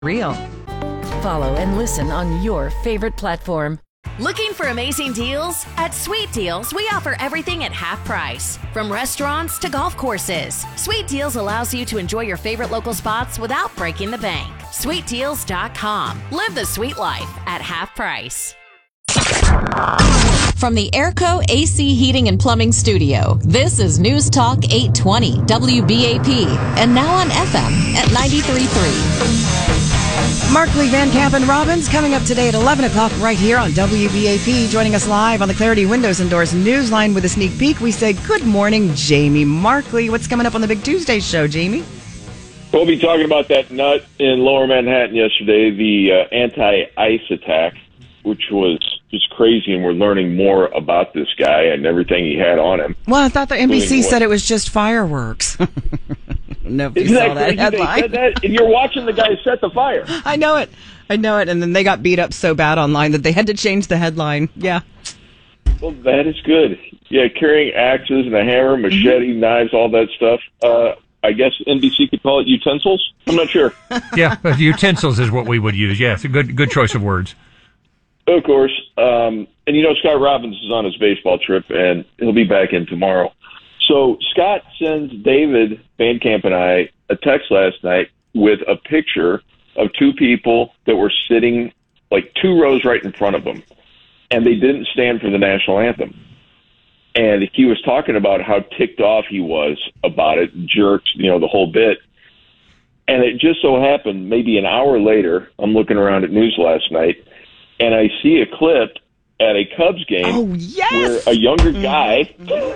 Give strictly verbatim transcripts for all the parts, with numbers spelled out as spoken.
Real. Follow and listen on your favorite platform. Looking for amazing deals? At Sweet Deals, we offer everything at half price. From restaurants to golf courses, Sweet Deals allows you to enjoy your favorite local spots without breaking the bank. sweet deals dot com. Live the sweet life at half price. From the Airco A C Heating and Plumbing Studio, this is News Talk eight twenty W B A P, and now on F M at ninety-three point three. Markley, Van Camp, and Robbins coming up today at eleven o'clock right here on W B A P. Joining us live on the Clarity Windows and Doors Newsline with a sneak peek, we say good morning, Jamie Markley. What's coming up on the Big Tuesday show, Jamie? We'll be talking about that nut in Lower Manhattan yesterday, the uh, anti-ice attack, which was just crazy, and we're learning more about this guy and everything he had on him. Well, I thought the N B C Including said what- it was just fireworks. Nobody Isn't saw that that crazy? They headline. said that, and you're watching the guy set the fire. I know it. I know it. And then they got beat up so bad online that they had to change the headline. Yeah. Well, that is good. Yeah, carrying axes and a hammer, machete, Mm-hmm. knives, all that stuff. Uh, I guess N B C could call it utensils. I'm not sure. Yeah, but utensils is what we would use. Yeah, it's a good good choice of words. Of course. Um, and, you know, Scott Robbins is on his baseball trip, and he'll be back in tomorrow. So Scott sends David Van Camp and I a text last night with a picture of two people that were sitting like two rows right in front of him, and they didn't stand for the national anthem. And he was talking about how ticked off he was about it, jerked, you know, the whole bit. And it just so happened, maybe an hour later, I'm looking around at news last night, and I see a clip at a Cubs game Oh, yes! where a younger guy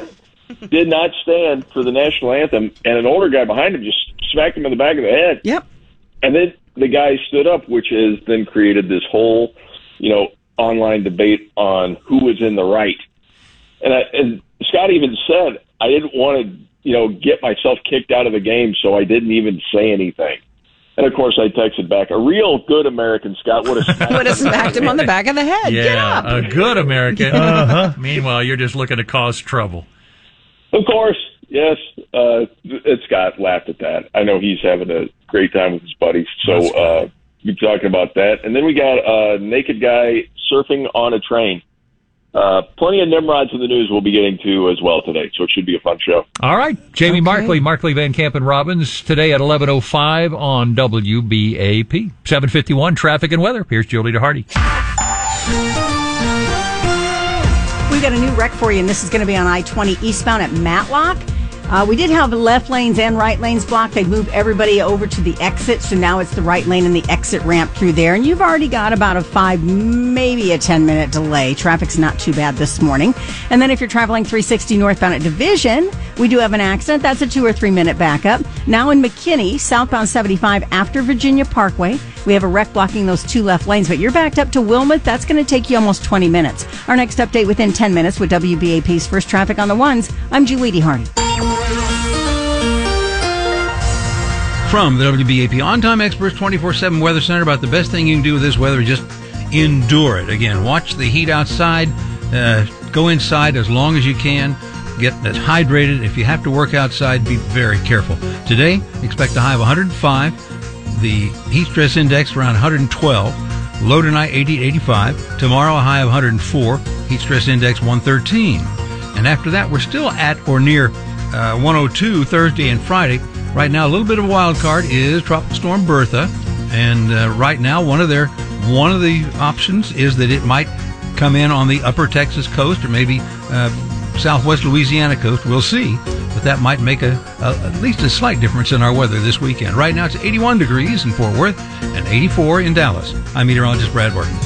did not stand for the national anthem, and an older guy behind him just smacked him in the back of the head. Yep. And then the guy stood up, which has then created this whole, you know, online debate on who was in the right. And, I, and Scott even said, I didn't want to, you know, get myself kicked out of the game, so I didn't even say anything. And, of course, I texted back, a real good American, Scott would have smacked, Would have smacked him on the back of the head. Get Yeah, up. a good American. Uh-huh. Meanwhile, you're just looking to cause trouble. Of course, yes. Uh, and Scott laughed at that. I know he's having a great time with his buddies. So uh, we're talking about that. And then we got a naked guy surfing on a train. Uh, plenty of Nimrods in the news we'll be getting to as well today, so it should be a fun show. All right, Jamie Okay. Markley, Markley, Van Camp, and Robbins today at eleven oh five on W B A P. seven fifty-one, traffic and weather. Here's Julie DeHardy. We've got a new wreck for you, and this is going to be on I twenty eastbound at Matlock. Uh, we did have left lanes and right lanes blocked. They moved everybody over to the exit, so now it's the right lane and the exit ramp through there. And you've already got about a five, maybe a ten-minute delay. Traffic's not too bad this morning. And then if you're traveling three sixty northbound at Division, we do have an accident. That's a two or three-minute backup. Now in McKinney, southbound seventy-five after Virginia Parkway, we have a wreck blocking those two left lanes, but you're backed up to Wilmouth. That's going to take you almost twenty minutes. Our next update within ten minutes with W B A P's First Traffic on the Ones. I'm Julie DeHardy. From the W B A P On-Time Experts twenty-four seven Weather Center, about the best thing you can do with this weather is just endure it. Again, watch the heat outside. Uh, go inside as long as you can. Get as hydrated. If you have to work outside, be very careful. Today, expect a high of one hundred five. The heat stress index around one hundred twelve. Low tonight, eighty, eighty-five. Tomorrow, a high of one hundred four. Heat stress index one thirteen. And after that, we're still at or near uh, one oh two Thursday and Friday. Right now, a little bit of a wild card is Tropical Storm Bertha, and uh, right now, one of their one of the options is that it might come in on the upper Texas coast or maybe uh, southwest Louisiana coast. We'll see, but that might make a, a at least a slight difference in our weather this weekend. Right now, it's eighty-one degrees in Fort Worth and eighty-four in Dallas. I'm meteorologist Brad Working.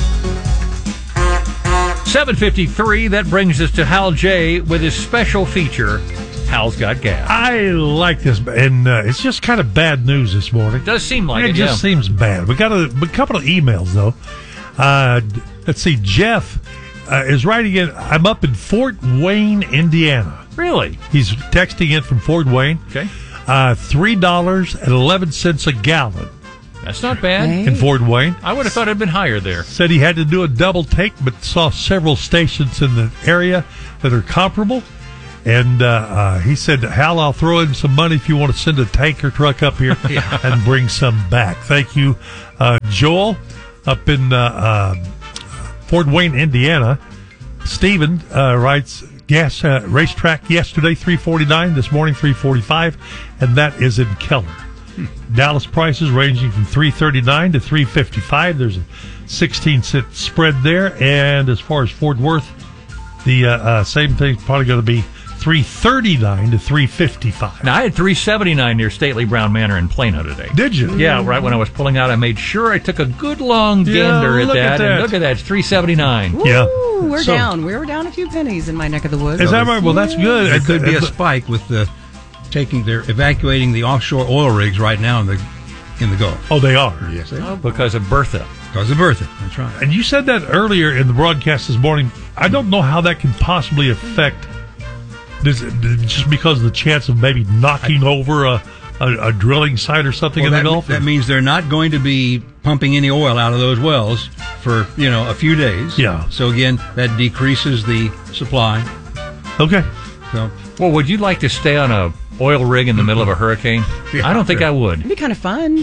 seven fifty-three, that brings us to Hal J with his special feature, Hal's Got Gas. I like this, and uh, it's just kind of bad news this morning. It does seem like it. it, just yeah. seems bad. We got a, a couple of emails, though. Uh, let's see. Jeff uh, is writing in, I'm up in Fort Wayne, Indiana. Really? He's texting in from Fort Wayne. Okay. Uh, three dollars and eleven cents a gallon That's not bad. Hey. in Fort Wayne. I would have thought it had been higher there. Said he had to do a double take, but saw several stations in the area that are comparable. And uh, uh, he said, Hal, I'll throw in some money if you want to send a tanker truck up here and bring some back. Thank you, uh, Joel, up in uh, uh, Fort Wayne, Indiana. Stephen uh, writes, gas uh, racetrack yesterday, three forty-nine. This morning, three forty-five. And that is in Keller. Hmm. Dallas prices ranging from three thirty-nine to three fifty-five. There's a sixteen cent spread there. And as far as Fort Worth, the uh, uh, same thing's probably going to be three thirty-nine to three fifty-five. Now, I had three seventy-nine near Stately Brown Manor in Plano today. Did you? Yeah, right when I was pulling out, I made sure I took a good long Yeah, gander at look that, at that. And look at that, it's three seventy-nine. Yeah. Ooh, we're So- down. We were down a few pennies in my neck of the woods. Is that right? Well, that's good. There could be a Uh, spike with the taking, they're evacuating the offshore oil rigs right now in the in the Gulf. Oh, they are. Yes, they Oh, because of Bertha. Because of Bertha. That's right. And you said that earlier in the broadcast this morning. I don't know how that can possibly affect this, just because of the chance of maybe knocking over a, a, a drilling site or something Well, in the that, Gulf. that means they're not going to be pumping any oil out of those wells for, you know, a few days. Yeah. So again, that decreases the supply. Okay. So Well, would you like to stay on a oil rig in the middle of a hurricane? Yeah, I don't think sure. I would. It'd be kind of fun.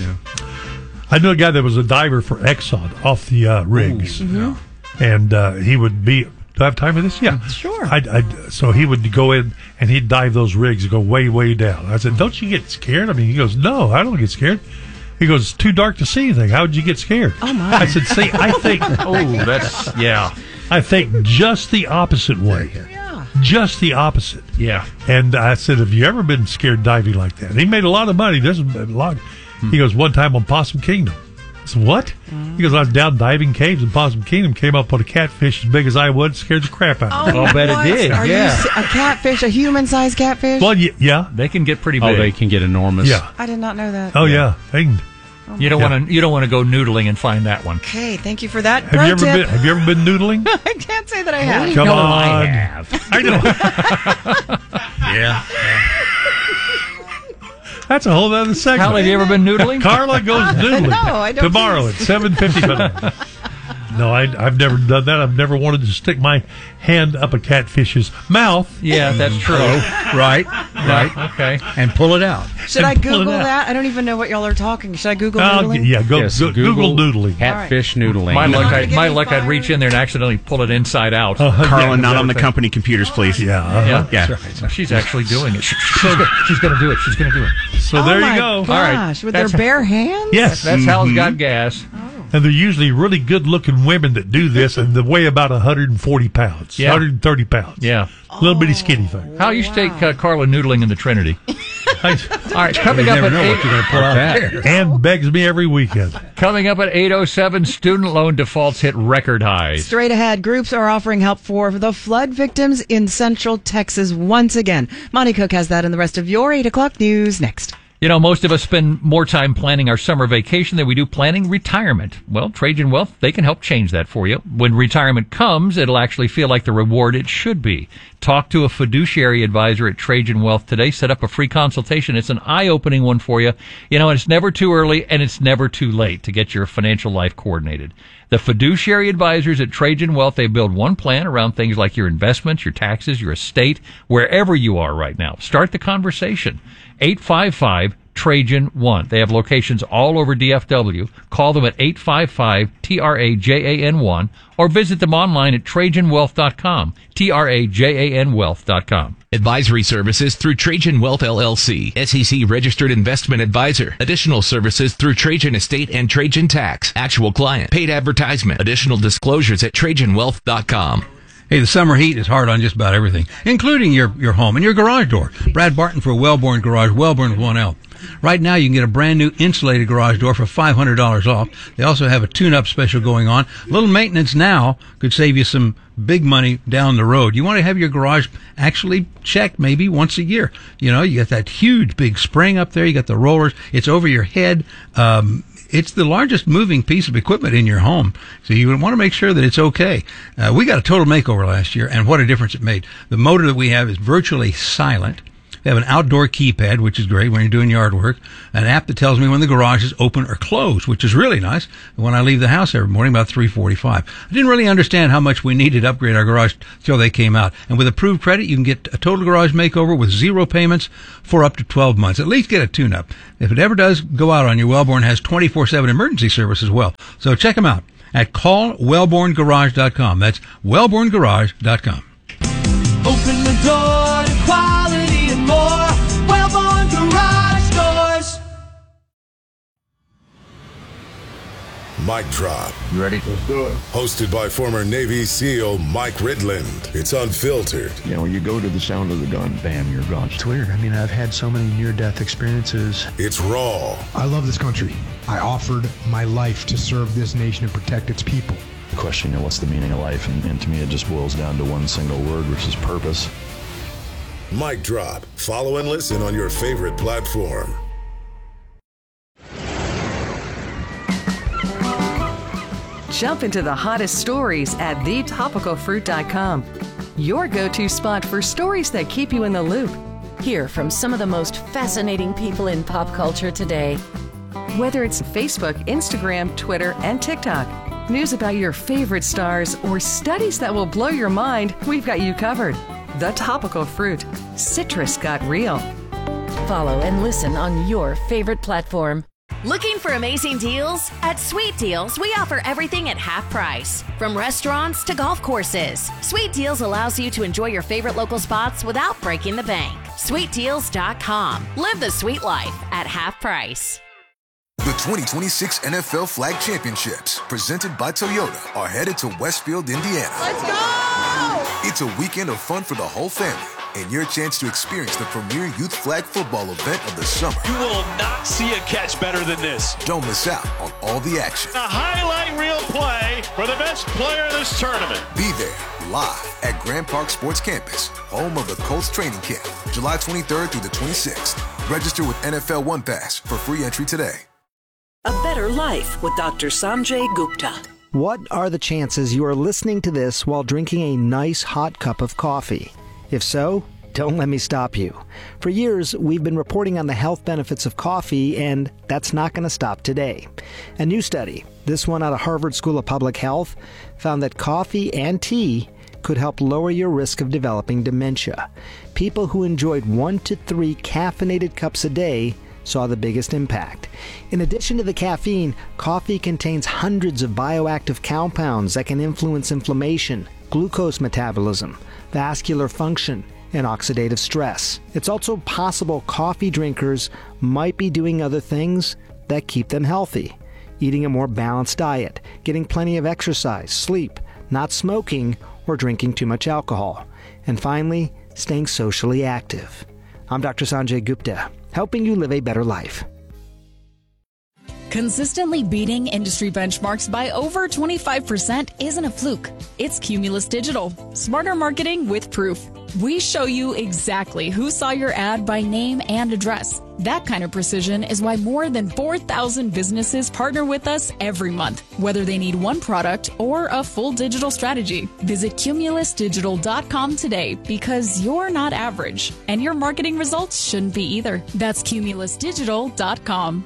I knew a guy that was a diver for Exxon off the uh, rigs. yeah. And uh, he would be. Do I have time for this? Yeah, Sure. I'd, I'd, so he would go in and he'd dive those rigs and go way, way down. I said, "Don't you get scared?" I mean, he goes, "No, I don't get scared." He goes, "It's too dark to see anything. How would you get scared?" Oh, my. I said, "See, I think, Oh, that's, yeah, I think just the opposite way, Yeah. just the opposite." yeah. And I said, "Have you ever been scared diving like that?" And he made a lot of money. There's a lot. He goes, "One time on Possum Kingdom." I said, "What?" He goes, "I was down diving caves in Possum Kingdom, came up on a catfish as big as I would, scared the crap out of me." I'll bet it what? did, Are yeah. you se- a catfish, a human-sized catfish? Well, y- yeah. They can get pretty big. Oh, they can get enormous. Yeah. I did not know that. Oh, yeah. They can- You don't Yeah. want to. You don't want to go noodling and find that one. Okay, thank you for that. Have Pro you ever tip. been? Have you ever been noodling? I can't say that I have. Come no, on. I have. I know. Yeah. That's a whole other segment. Hal, have you ever been noodling? Carla goes noodling. No, I don't Tomorrow think at seven fifty-five. No, I, I've never done that. I've never wanted to stick my hand up a catfish's mouth. Yeah, that's true. Right. Right. Okay. And pull it out. Should I And pull it Google out. that? I don't even know what y'all are talking. Should I Google Oh, noodling? yeah, go, Yes, go Google, noodling. Catfish noodling. My luck, gonna I, get my me luck, I'd fired? reach in there and accidentally pull it inside out. Uh, Carla, yeah, not on the thing. company computers, please. Yeah. uh-huh. Yeah, Yeah. she's actually doing it. She's, she's going to do it. She's going to do it. So Oh there my you go. Gosh, All right. with That's- their bare hands? Yes. That's Hal's got gas. And they're usually really good looking women that do this, and they weigh about one hundred forty pounds, Yeah. one hundred thirty pounds. Yeah. Little bitty skinny thing. How you should take uh, Carla noodling in the Trinity. All right, coming You up never at know what eight, you're going to pull out there. And begs me every weekend. coming up at eight oh seven, student loan defaults hit record highs. Straight ahead, groups are offering help for the flood victims in Central Texas once again. Monty Cook has that and the rest of your eight o'clock news next. You know, most of us spend more time planning our summer vacation than we do planning retirement. Well, Trajan Wealth, they can help change that for you. When retirement comes, it'll actually feel like the reward it should be. Talk to a fiduciary advisor at Trajan Wealth today. Set up a free consultation. It's an eye-opening one for you. You know, it's never too early and it's never too late to get your financial life coordinated. The fiduciary advisors at Trajan Wealth, they build one plan around things like your investments, your taxes, your estate, wherever you are right now. Start the conversation. eight five five Trajan one. They have locations all over D F W. Call them at eight five five T R A J A N one or visit them online at Trajan Wealth dot com. T R A J A N Wealth dot com. Advisory services through Trajan Wealth L L C, S E C registered investment advisor. Additional services through Trajan Estate and Trajan Tax. Actual client. Paid advertisement. Additional disclosures at Trajan Wealth dot com. Hey, the summer heat is hard on just about everything, including your, your home and your garage door. Brad Barton for Wellborn Garage, Wellborn with one L. Right now, you can get a brand new insulated garage door for five hundred dollars off. They also have a tune-up special going on. A little maintenance now could save you some big money down the road. You want to have your garage actually checked maybe once a year. You know, you got that huge big spring up there. You got the rollers. It's over your head. Um, It's the largest moving piece of equipment in your home, so you want to make sure that it's okay. Uh, we got a total makeover last year, and what a difference it made. The motor that we have is virtually silent. They have an outdoor keypad, which is great when you're doing yard work, an app that tells me when the garage is open or closed, which is really nice when I leave the house every morning about three forty-five. I didn't really understand how much we needed to upgrade our garage until they came out. And with approved credit, you can get a total garage makeover with zero payments for up to twelve months. At least get a tune-up. If it ever does go out on you, Wellborn has twenty-four seven emergency service as well. So check them out at call wellborn garage dot com. That's wellborn garage dot com. Open the door to quality and more. Wellborn Garage Doors. Mic Drop. You ready? Let's do it. Hosted by former Navy SEAL Mike Ridland. It's unfiltered. You know, when you go to the sound of the gun, bam, you're gone. It's weird. I mean, I've had so many near-death experiences. It's raw. I love this country. I offered my life to serve this nation and protect its people. The question, you know, what's the meaning of life? And, and to me, it just boils down to one single word, which is purpose. Mic Drop. Follow and listen on your favorite platform. Jump into the hottest stories at the topical fruit dot com. Your go-to spot for stories that keep you in the loop. Hear from some of the most fascinating people in pop culture today. Whether it's Facebook, Instagram, Twitter, and TikTok, news about your favorite stars, or studies that will blow your mind, we've got you covered. The Topical Fruit. Citrus got real. Follow and listen on your favorite platform. Looking for amazing deals? At Sweet Deals, we offer everything at half price. From restaurants to golf courses, Sweet Deals allows you to enjoy your favorite local spots without breaking the bank. sweet deals dot com. Live the sweet life at half price. The twenty twenty-six N F L Flag Championships, presented by Toyota, are headed to Westfield, Indiana. Let's go! It's a weekend of fun for the whole family, and your chance to experience the premier youth flag football event of the summer. You will not see a catch better than this. Don't miss out on all the action. A highlight reel play for the best player of this tournament. Be there, live at Grand Park Sports Campus, home of the Colts training camp, July twenty-third through the twenty-sixth. Register with N F L One Pass for free entry today. A better life with Doctor Sanjay Gupta. What are the chances you are listening to this while drinking a nice hot cup of coffee? If so, don't let me stop you. For years, we've been reporting on the health benefits of coffee, and that's not going to stop today. A new study, this one out of Harvard School of Public Health, found that coffee and tea could help lower your risk of developing dementia. People who enjoyed one to three caffeinated cups a day saw the biggest impact. In addition to the caffeine, coffee contains hundreds of bioactive compounds that can influence inflammation, glucose metabolism, vascular function, and oxidative stress. It's also possible coffee drinkers might be doing other things that keep them healthy. Eating a more balanced diet, getting plenty of exercise, sleep, not smoking, or drinking too much alcohol. And finally, staying socially active. I'm Doctor Sanjay Gupta, helping you live a better life. Consistently beating industry benchmarks by over twenty-five percent isn't a fluke. It's Cumulus Digital. Smarter marketing with proof. We show you exactly who saw your ad by name and address. That kind of precision is why more than four thousand businesses partner with us every month, whether they need one product or a full digital strategy. Visit cumulus digital dot com today, because you're not average, and your marketing results shouldn't be either. That's cumulus digital dot com.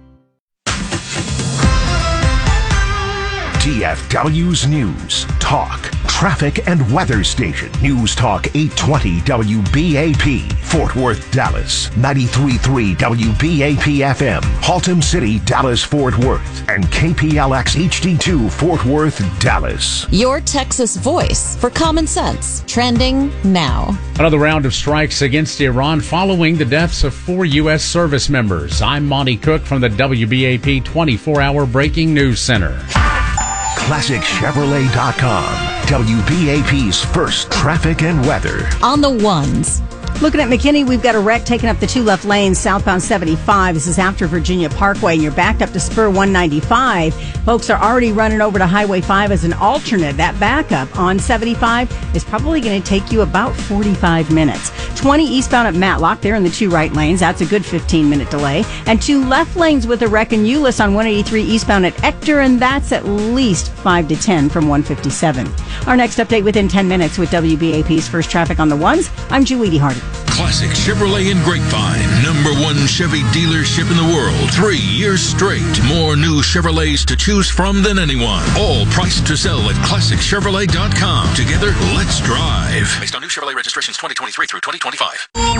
D F W's News, Talk, Traffic and Weather Station. News Talk eight twenty W B A P, Fort Worth, Dallas. ninety-three point three W B A P F M, Haltom City, Dallas, Fort Worth. And K P L X H D two, Fort Worth, Dallas. Your Texas voice for common sense. Trending now. Another round of strikes against Iran following the deaths of four U S service members. I'm Monty Cook from the W B A P twenty-four hour Breaking News Center. Classic Chevrolet dot com, W B A P's first traffic and weather. On the ones. Looking at McKinney, we've got a wreck taking up the two left lanes southbound seventy-five. This is after Virginia Parkway, and you're backed up to Spur one ninety-five. Folks are already running over to Highway five as an alternate. That backup on seventy-five is probably going to take you about forty-five minutes. twenty eastbound at Matlock, there in the two right lanes. That's a good fifteen minute delay. And two left lanes with a wreck in Euless on one eighty-three eastbound at Ector, and that's at least five to ten from one fifty-seven. Our next update within ten minutes with W B A P's first traffic on the ones. I'm Julie Hardy. Classic Chevrolet in Grapevine. Number one Chevy dealership in the world. Three years straight. More new Chevrolets to choose from than anyone. All priced to sell at classic chevrolet dot com. Together, let's drive. Based on new Chevrolet registrations twenty twenty-three through twenty twenty-five.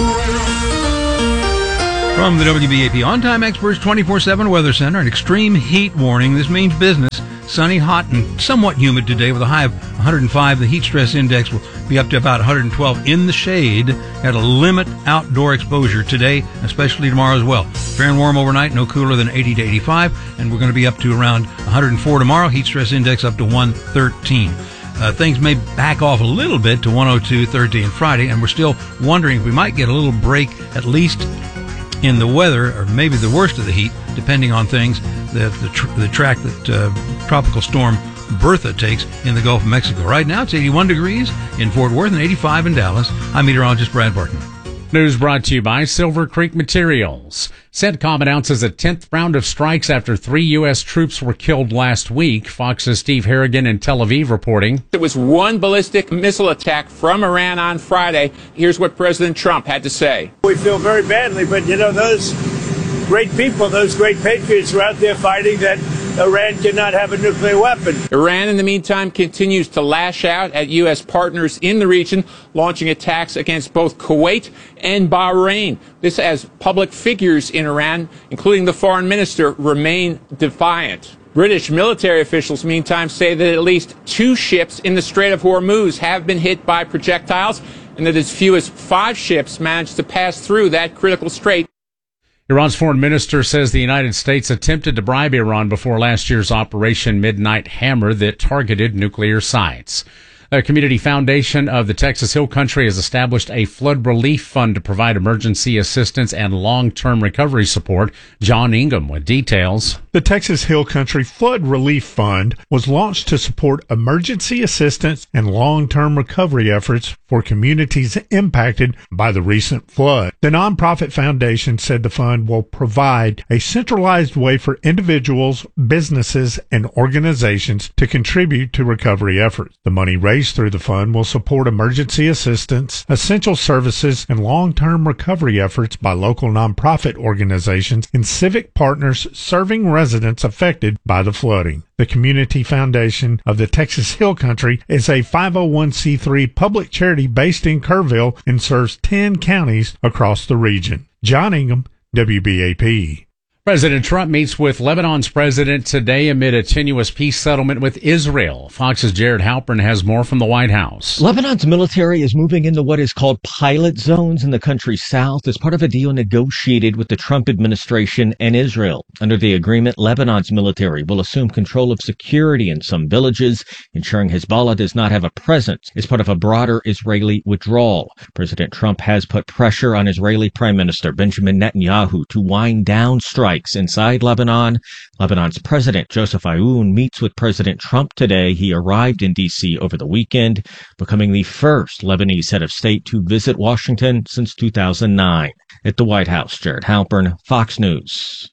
From the W B A P On-Time Experts twenty-four seven Weather Center, an extreme heat warning. This means business. Sunny, hot, and somewhat humid today with a high of one hundred five. The heat stress index will be up to about one hundred twelve in the shade at a limit outdoor exposure today, especially tomorrow as well. Fair and warm overnight, no cooler than eighty to eighty-five, and we're going to be up to around one hundred four tomorrow. Heat stress index up to one thirteen. Uh, things may back off a little bit to one oh two Thursday and Friday, and we're still wondering if we might get a little break at least in the weather, or maybe the worst of the heat, depending on things, the the, tr- the track that uh, tropical storm Bertha takes in the Gulf of Mexico. Right now, it's eighty-one degrees in Fort Worth and eighty-five in Dallas. I'm meteorologist Brad Barton. News brought to you by Silver Creek Materials. CENTCOM announces a tenth round of strikes after three U S troops were killed last week. Fox's Steve Harrigan in Tel Aviv reporting. It was one ballistic missile attack from Iran on Friday. Here's what President Trump had to say. We feel very badly, but you know, those great people, those great patriots are out there fighting that Iran cannot have a nuclear weapon. Iran, in the meantime, continues to lash out at U S partners in the region, launching attacks against both Kuwait and Bahrain. This as public figures in Iran, including the foreign minister, remain defiant. British military officials, meantime, say that at least two ships in the Strait of Hormuz have been hit by projectiles, and that as few as five ships managed to pass through that critical strait. Iran's foreign minister says the United States attempted to bribe Iran before last year's Operation Midnight Hammer that targeted nuclear sites. A community foundation of the Texas Hill Country has established a flood relief fund to provide emergency assistance and long-term recovery support. John Ingham with details. The Texas Hill Country Flood Relief Fund was launched to support emergency assistance and long-term recovery efforts for communities impacted by the recent flood. The nonprofit foundation said the fund will provide a centralized way for individuals, businesses, and organizations to contribute to recovery efforts. The money raised through the fund will support emergency assistance, essential services, and long-term recovery efforts by local nonprofit organizations and civic partners serving residents affected by the flooding. The Community Foundation of the Texas Hill Country is a five oh one c three public charity based in Kerrville and serves ten counties across the region. John Ingham, W B A P. President Trump meets with Lebanon's president today amid a tenuous peace settlement with Israel. Fox's Jared Halpern has more from the White House. Lebanon's military is moving into what is called pilot zones in the country's south as part of a deal negotiated with the Trump administration and Israel. Under the agreement, Lebanon's military will assume control of security in some villages, ensuring Hezbollah does not have a presence as part of a broader Israeli withdrawal. President Trump has put pressure on Israeli Prime Minister Benjamin Netanyahu to wind down strikes inside Lebanon. Lebanon's President Joseph Aoun meets with President Trump today. He arrived in D C over the weekend, becoming the first Lebanese head of state to visit Washington since two thousand nine. At the White House, Jared Halpern, Fox News.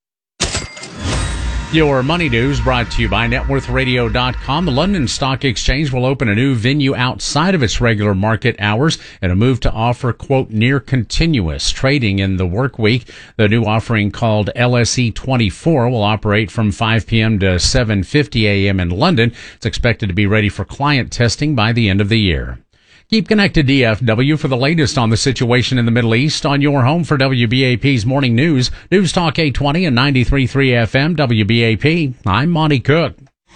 Your money news brought to you by net worth radio dot com. The London Stock Exchange will open a new venue outside of its regular market hours in a move to offer, quote, near continuous trading in the work week. The new offering, called L S E twenty-four, will operate from five p.m. to seven fifty a.m. in London. It's expected to be ready for client testing by the end of the year. Keep connected D F W for the latest on the situation in the Middle East on your home for W B A P's Morning News. News Talk eight twenty and ninety-three point three F M W B A P. I'm Monty Cook.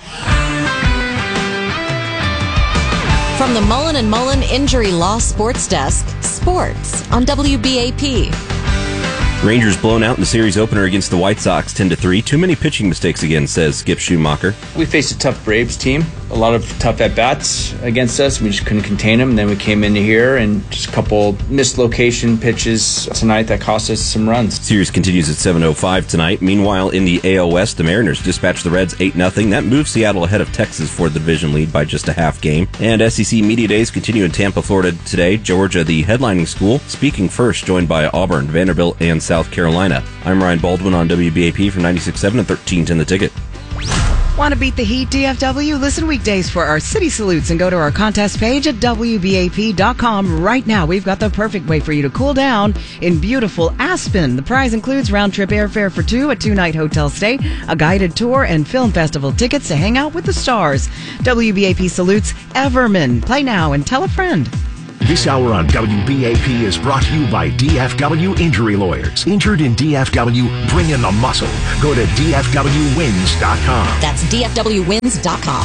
From the Mullen and Mullen Injury Law Sports Desk, sports on W B A P. Rangers blown out in the series opener against the White Sox ten to three. Too many pitching mistakes again, says Skip Schumacher. We faced a tough Braves team. A lot of tough at-bats against us. We just couldn't contain them. And then we came into here and just a couple mislocation pitches tonight that cost us some runs. Series continues at seven oh five tonight. Meanwhile, in the A L West, the Mariners dispatched the Reds eight nothing. That moves Seattle ahead of Texas for the division lead by just a half game. And S E C Media Days continue in Tampa, Florida today. Georgia, the headlining school, speaking first, joined by Auburn, Vanderbilt, and South Carolina. I'm Ryan Baldwin on W B A P from ninety-six point seven and thirteen ten The Ticket. Want to beat the heat, D F W? Listen weekdays for our city salutes and go to our contest page at W B A P dot com right now. We've got the perfect way for you to cool down in beautiful Aspen. The prize includes round-trip airfare for two, a two-night hotel stay, a guided tour, and film festival tickets to hang out with the stars. W B A P salutes Everman. Play now and tell a friend. This hour on W B A P is brought to you by D F W Injury Lawyers. Injured in D F W, bring in the muscle. Go to D F W wins dot com. That's D F W wins dot com.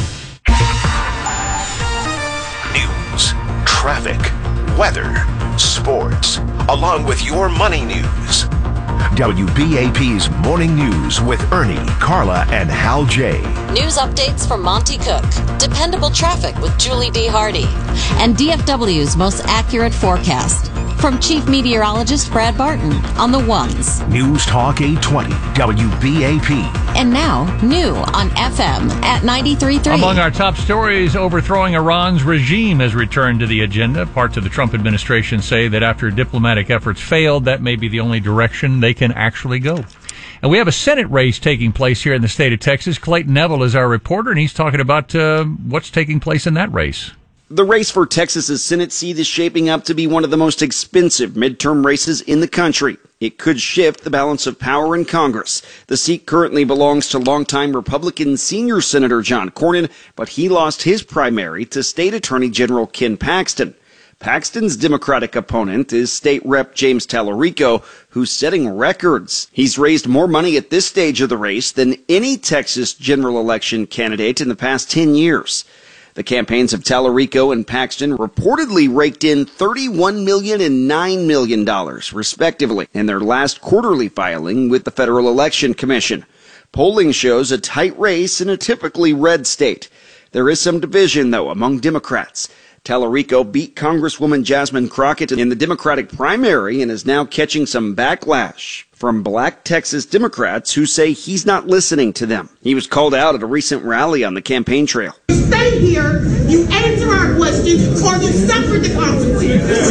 News, traffic, weather, sports, along with your money news. W B A P's Morning News with Ernie, Carla, and Hal J. News updates from Monty Cook. Dependable traffic with Julie D. Hardy. And D F W's most accurate forecast. From Chief Meteorologist Brad Barton on the ones. News Talk eight twenty, W B A P. And now, new on F M at ninety-three point three. Among our top stories, overthrowing Iran's regime has returned to the agenda. Parts of the Trump administration say that after diplomatic efforts failed, that may be the only direction they can actually go. And we have a Senate race taking place here in the state of Texas. Clayton Neville is our reporter, and he's talking about uh, what's taking place in that race. The race for Texas's Senate seat is shaping up to be one of the most expensive midterm races in the country. It could shift the balance of power in Congress. The seat currently belongs to longtime Republican senior Senator John Cornyn, but he lost his primary to State Attorney General Ken Paxton. Paxton's Democratic opponent is State Rep James Tallarico, who's setting records. He's raised more money at this stage of the race than any Texas general election candidate in the past ten years. The campaigns of Tallarico and Paxton reportedly raked in thirty-one million dollars and nine million dollars, respectively, in their last quarterly filing with the Federal Election Commission. Polling shows a tight race in a typically red state. There is some division, though, among Democrats. Tallarico beat Congresswoman Jasmine Crockett in the Democratic primary and is now catching some backlash from black Texas Democrats who say he's not listening to them. He was called out at a recent rally on the campaign trail. You stay here, you answer our questions, or you suffer the consequences.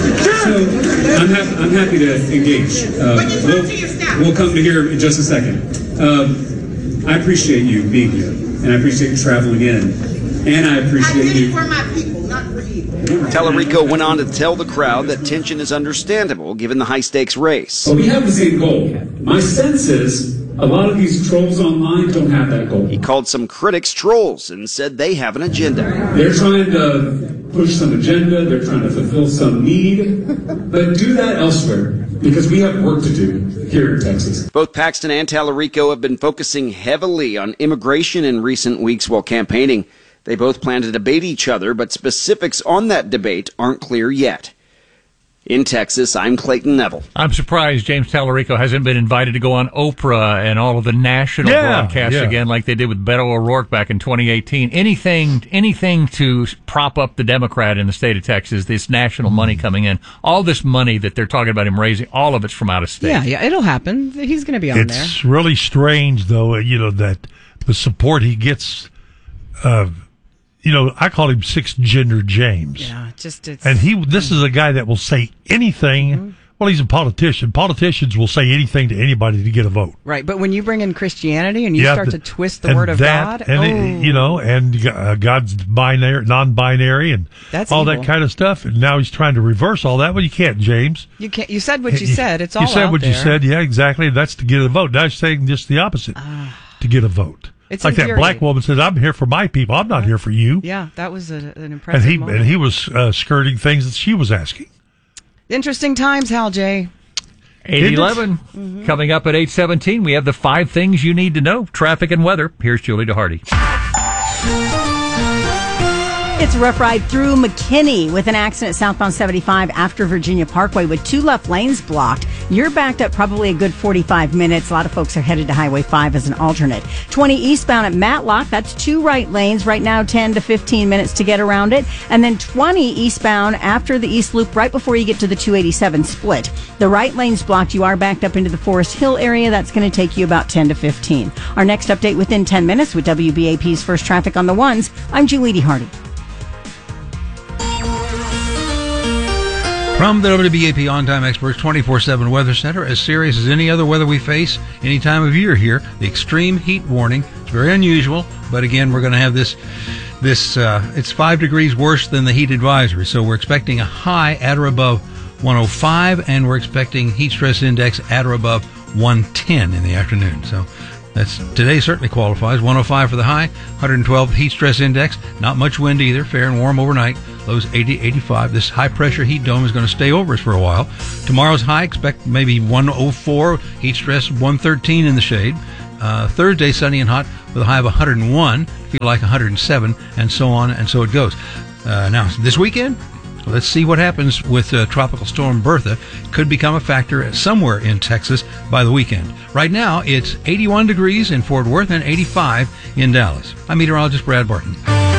So I'm, ha- I'm happy to engage. Uh, but you we'll, to your staff. we'll come to here in just a second. Um, I appreciate you being here, and I appreciate you traveling in, and I appreciate I did you. it for my people, not for you. Tallarico went on to tell the crowd that tension is understandable given the high-stakes race. Well, we have the same goal. My sense is a lot of these trolls online don't have that goal. He called some critics trolls and said they have an agenda. They're trying to push some agenda. They're trying to fulfill some need. But do that elsewhere, because we have work to do here in Texas. Both Paxton and Tallarico have been focusing heavily on immigration in recent weeks while campaigning. They both plan to debate each other, but specifics on that debate aren't clear yet. In Texas, I'm Clayton Neville. I'm surprised James Tallarico hasn't been invited to go on Oprah and all of the national Yeah, broadcasts yeah. again like they did with Beto O'Rourke back in twenty eighteen. Anything anything to prop up the Democrat in the state of Texas, this national money coming in. All this money that they're talking about him raising, all of it's from out of state. Yeah, yeah, it'll happen. He's going to be on there. It's really strange, though, you know, that the support he gets, uh, you know, I call him Six Gender James. Yeah, just it's. And he, this is a guy that will say anything. Mm-hmm. Well, he's a politician. Politicians will say anything to anybody to get a vote. Right, but when you bring in Christianity and you Yeah, start the- to twist the and word of that, God, and oh, it, you know, and uh, God's binary, non-binary, and That's all evil. that kind of stuff. And now he's trying to reverse all that. Well, you can't, James. you can't. You said what you said. It's all You said out what you there. said. Yeah, exactly. That's to get a vote. Now he's saying just the opposite. To get a vote. It's like that black infuriating. woman said, "I'm here for my people. I'm not here for you." Yeah, that was a, an And impressive he moment. and he was uh, skirting things that she was asking. Interesting times, Hal J. eight eleven Mm-hmm. coming up at eight seventeen. We have the five things you need to know. Traffic and weather. Here's Julie DeHardy. It's a rough ride through McKinney with an accident southbound seventy-five after Virginia Parkway with two left lanes blocked. You're backed up probably a good forty-five minutes. A lot of folks are headed to Highway five as an alternate. twenty eastbound at Matlock, that's two right lanes. Right now, ten to fifteen minutes to get around it. And then twenty eastbound after the East Loop right before you get to the two eighty-seven split. The right lane's blocked. You are backed up into the Forest Hill area. That's going to take you about ten to fifteen. Our next update within ten minutes with W B A P's First Traffic on the Ones. I'm Julie DeHardy. From the W B A P On-Time Experts twenty-four seven Weather Center, as serious as any other weather we face any time of year here, the extreme heat warning. It's very unusual, but again, we're going to have this, this, uh, it's five degrees worse than the heat advisory. So we're expecting a high at or above one oh five, and we're expecting heat stress index at or above one ten in the afternoon. So that's, today certainly qualifies. one oh five for the high, one hundred twelve heat stress index. Not much wind either. Fair and warm overnight. Lows eighty, eighty-five. This high pressure heat dome is going to stay over us for a while. Tomorrow's high, expect maybe one oh four. Heat stress one thirteen in the shade. Uh, Thursday, sunny and hot with a high of one hundred one. Feel like one hundred seven, and so on, and so it goes. Uh, now, this weekend, let's see what happens with uh, Tropical Storm Bertha. Could become a factor somewhere in Texas by the weekend. Right now, it's eighty-one degrees in Fort Worth and eighty-five in Dallas. I'm meteorologist Brad Barton.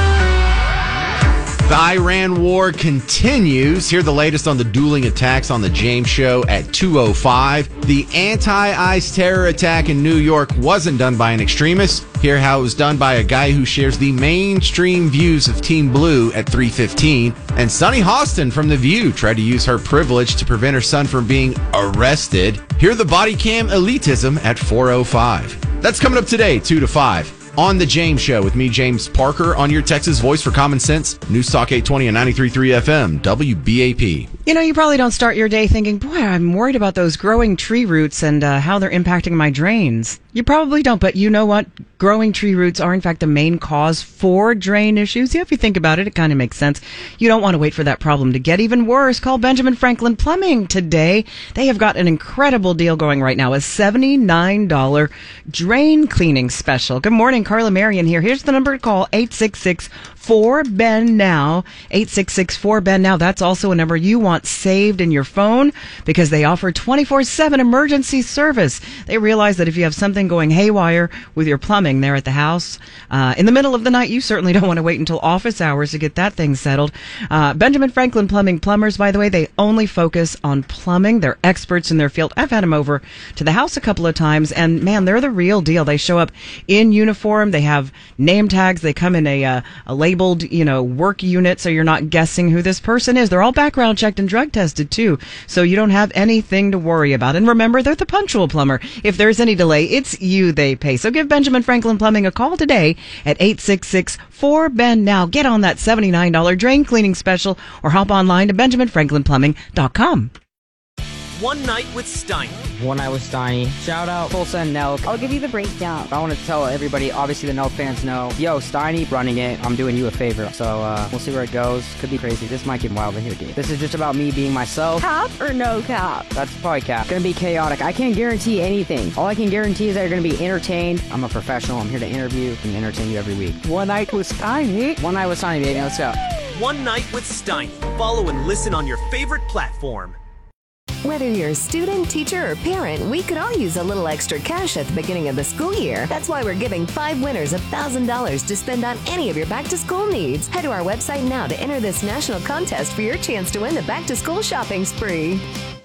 The Iran war continues. Hear the latest on the dueling attacks on the James Show at two oh five. The anti-ICE terror attack in New York wasn't done by an extremist. Hear how it was done by a guy who shares the mainstream views of Team Blue at three fifteen. And Sunny Hostin from The View tried to use her privilege to prevent her son from being arrested. Hear the body cam elitism at four oh five. That's coming up today, two to five. On The James Show with me, James Parker, on your Texas Voice for Common Sense, News Talk eight twenty and ninety-three point three F M, W B A P. You know, you probably don't start your day thinking, boy, I'm worried about those growing tree roots and uh, how they're impacting my drains. You probably don't, but you know what? Growing tree roots are, in fact, the main cause for drain issues. Yeah, if you think about it, it kind of makes sense. You don't want to wait for that problem to get even worse. Call Benjamin Franklin Plumbing today. They have got an incredible deal going right now, a seventy-nine dollars drain cleaning special. Good morning, Carla Marion here. Here's the number to call, eight six six, four B E N now, eight six six, four B E N now. That's also a number you want saved in your phone because they offer twenty-four seven emergency service. They realize that if you have something going haywire with your plumbing there at the house, uh, in the middle of the night, you certainly don't want to wait until office hours to get that thing settled. Uh, Benjamin Franklin Plumbing Plumbers, by the way, they only focus on plumbing. They're experts in their field. I've had them over to the house a couple of times, and man, they're the real deal. They show up in uniform. They have name tags. They come in a, uh, a labeled, you know, work unit, so you're not guessing who this person is. They're all background checked and drug tested, too, so you don't have anything to worry about. And remember, they're the punctual plumber. If there's any delay, it's you they pay. So give Benjamin Franklin Plumbing a call today at eight six six, four B E N now. Get on that seventy-nine dollars drain cleaning special or hop online to benjamin franklin plumbing dot com. One Night with Steiny. One Night with Steiny. Shout out Tulsa and Nelk. I'll give you the breakdown. I want to tell everybody, obviously the Nelk fans know, yo, Steiny running it, I'm doing you a favor. So uh, we'll see where it goes. Could be crazy. This might get wild in here, dude. This is just about me being myself. Cap or no cap? That's probably cap. Gonna be chaotic. I can't guarantee anything. All I can guarantee is that you're gonna be entertained. I'm a professional. I'm here to interview and entertain you every week. One Night with Steiny. One Night with Steiny, baby. Let's go. One Night with Steiny. Follow and listen on your favorite platform. Whether you're a student, teacher, or parent, we could all use a little extra cash at the beginning of the school year. That's why we're giving five winners one thousand dollars to spend on any of your back-to-school needs. Head to our website now to enter this national contest for your chance to win the back-to-school shopping spree.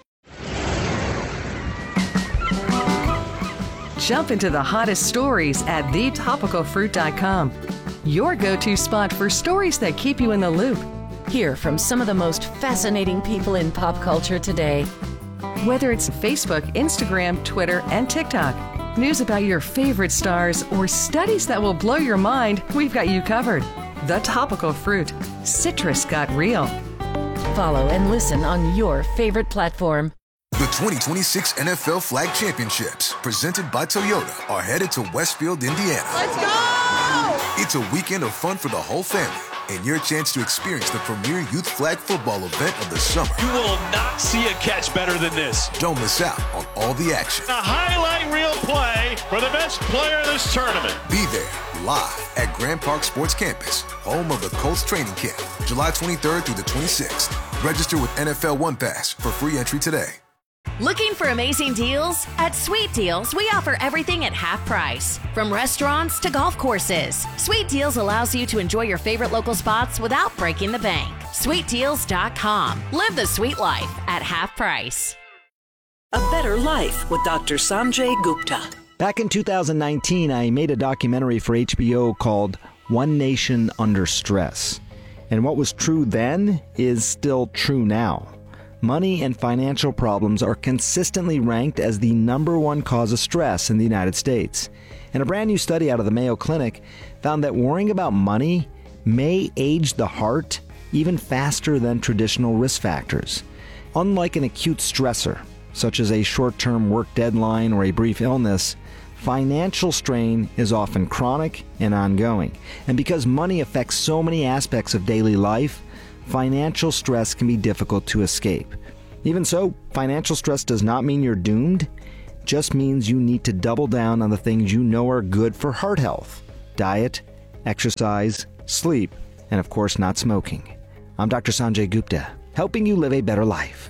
Jump into the hottest stories at the topical fruit dot com. Your go-to spot for stories that keep you in the loop. Hear from some of the most fascinating people in pop culture today. Whether it's Facebook, Instagram, Twitter, and TikTok, news about your favorite stars, or studies that will blow your mind, we've got you covered. The Topical Fruit. Citrus got real. Follow and listen on your favorite platform. The twenty twenty-six N F L Flag Championships, presented by Toyota, are headed to Westfield, Indiana. Let's go! It's a weekend of fun for the whole family, and your chance to experience the premier youth flag football event of the summer. You will not see a catch better than this. Don't miss out on all the action. A highlight reel play for the best player of this tournament. Be there live at Grand Park Sports Campus, home of the Colts training camp, July twenty-third through the twenty-sixth. Register with N F L One Pass for free entry today. Looking for amazing deals? At Sweet Deals, we offer everything at half price. From restaurants to golf courses, Sweet Deals allows you to enjoy your favorite local spots without breaking the bank. sweet deals dot com. Live the sweet life at half price. A Better Life with Doctor Sanjay Gupta. Back in two thousand nineteen, I made a documentary for H B O called One Nation Under Stress. And what was true then is still true now. money and financial problems are consistently ranked as the number one cause of stress in the United States. And a brand new study out of the Mayo Clinic found that worrying about money may age the heart even faster than traditional risk factors. Unlike an acute stressor, such as a short-term work deadline or a brief illness, financial strain is often chronic and ongoing. And because money affects so many aspects of daily life, financial stress can be difficult to escape. Even so, financial stress does not mean you're doomed. It just means you need to double down on the things you know are good for heart health: diet, exercise, sleep, and of course not smoking. I'm Doctor Sanjay Gupta, helping you live a better life.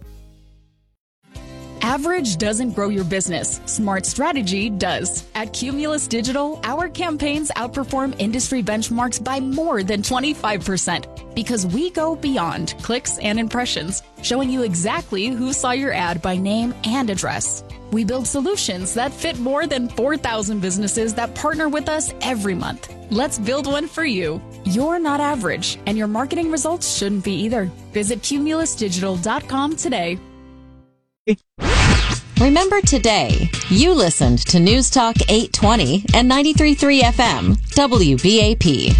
Average doesn't grow your business. Smart strategy does. At Cumulus Digital, our campaigns outperform industry benchmarks by more than twenty-five percent because we go beyond clicks and impressions, showing you exactly who saw your ad by name and address. We build solutions that fit more than four thousand businesses that partner with us every month. Let's build one for you. You're not average, and your marketing results shouldn't be either. Visit cumulus digital dot com today. Remember today, you listened to News Talk eight twenty and ninety-three point three F M, W B A P.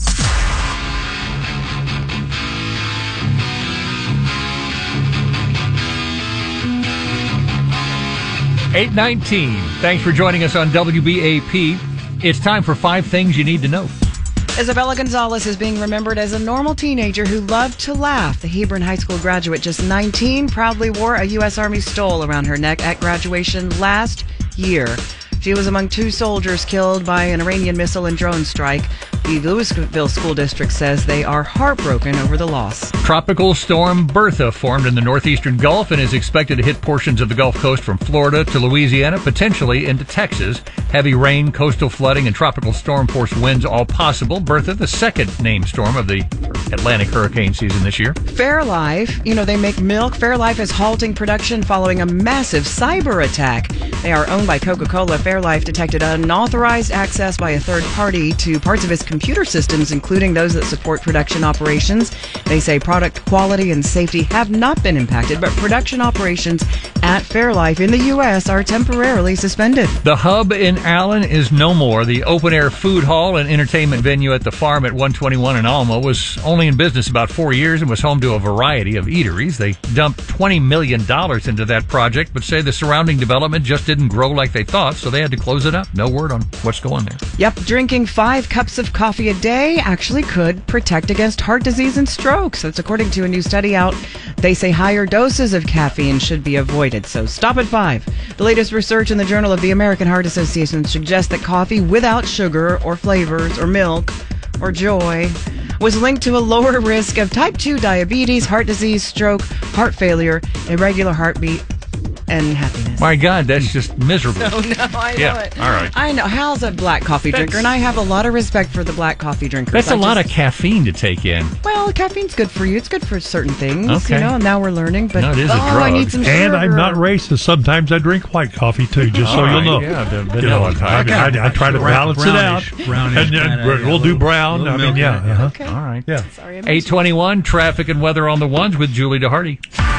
eight nineteen. Thanks for joining us on W B A P. It's time for five things you need to know. Isabella Gonzalez is being remembered as a normal teenager who loved to laugh. The Hebron High School graduate, just nineteen, proudly wore a U S Army stole around her neck at graduation last year. She was among two soldiers killed by an Iranian missile and drone strike. The Louisville School District says they are heartbroken over the loss. Tropical storm Bertha formed in the northeastern Gulf and is expected to hit portions of the Gulf Coast from Florida to Louisiana, potentially into Texas. Heavy rain, coastal flooding, and tropical storm force winds all possible. Bertha, the second named storm of the Atlantic hurricane season this year. Fairlife, you know, they make milk. Fairlife is halting production following a massive cyber attack. They are owned by Coca-Cola. Fairlife detected unauthorized access by a third party to parts of its computer systems, including those that support production operations. They say product quality and safety have not been impacted, but production operations at Fairlife in the U S are temporarily suspended. The Hub in Allen is no more. The open-air food hall and entertainment venue at the farm at one twenty-one in Alma was only in business about four years and was home to a variety of eateries. They dumped twenty million dollars into that project, but say the surrounding development just didn't grow like they thought, so they had to close it up. No word on what's going there. Yep, drinking five cups of coffee a day actually could protect against heart disease and strokes. That's according to a new study out. They say higher doses of caffeine should be avoided, so stop at five. The latest research in the Journal of the American Heart Association suggests that coffee without sugar or flavors or milk or joy was linked to a lower risk of type two diabetes, heart disease, stroke, heart failure, irregular heartbeat, and happiness. My God, that's just miserable. Oh, no, I yeah, know it. All right. I know. Hal's a black coffee That's- drinker, and I have a lot of respect for the black coffee drinkers. That's a a lot of caffeine to take in. Well, caffeine's good for you. It's good for certain things. Okay. You know, now we're learning. But No, it is a oh, drug. I need some sugar. And I'm not racist. Sometimes I drink white coffee too, just so All you'll right, know. yeah, the You know, vanilla type. I, I, I try to Brown- balance it out. brownish, brownish and, and kinda, we'll yeah, we'll do little- brown. little I mean, milk yeah. in it, uh-huh. Okay. All right. Yeah. Sorry, I'm eight twenty-one, traffic and weather on the ones with Julie DeHardy.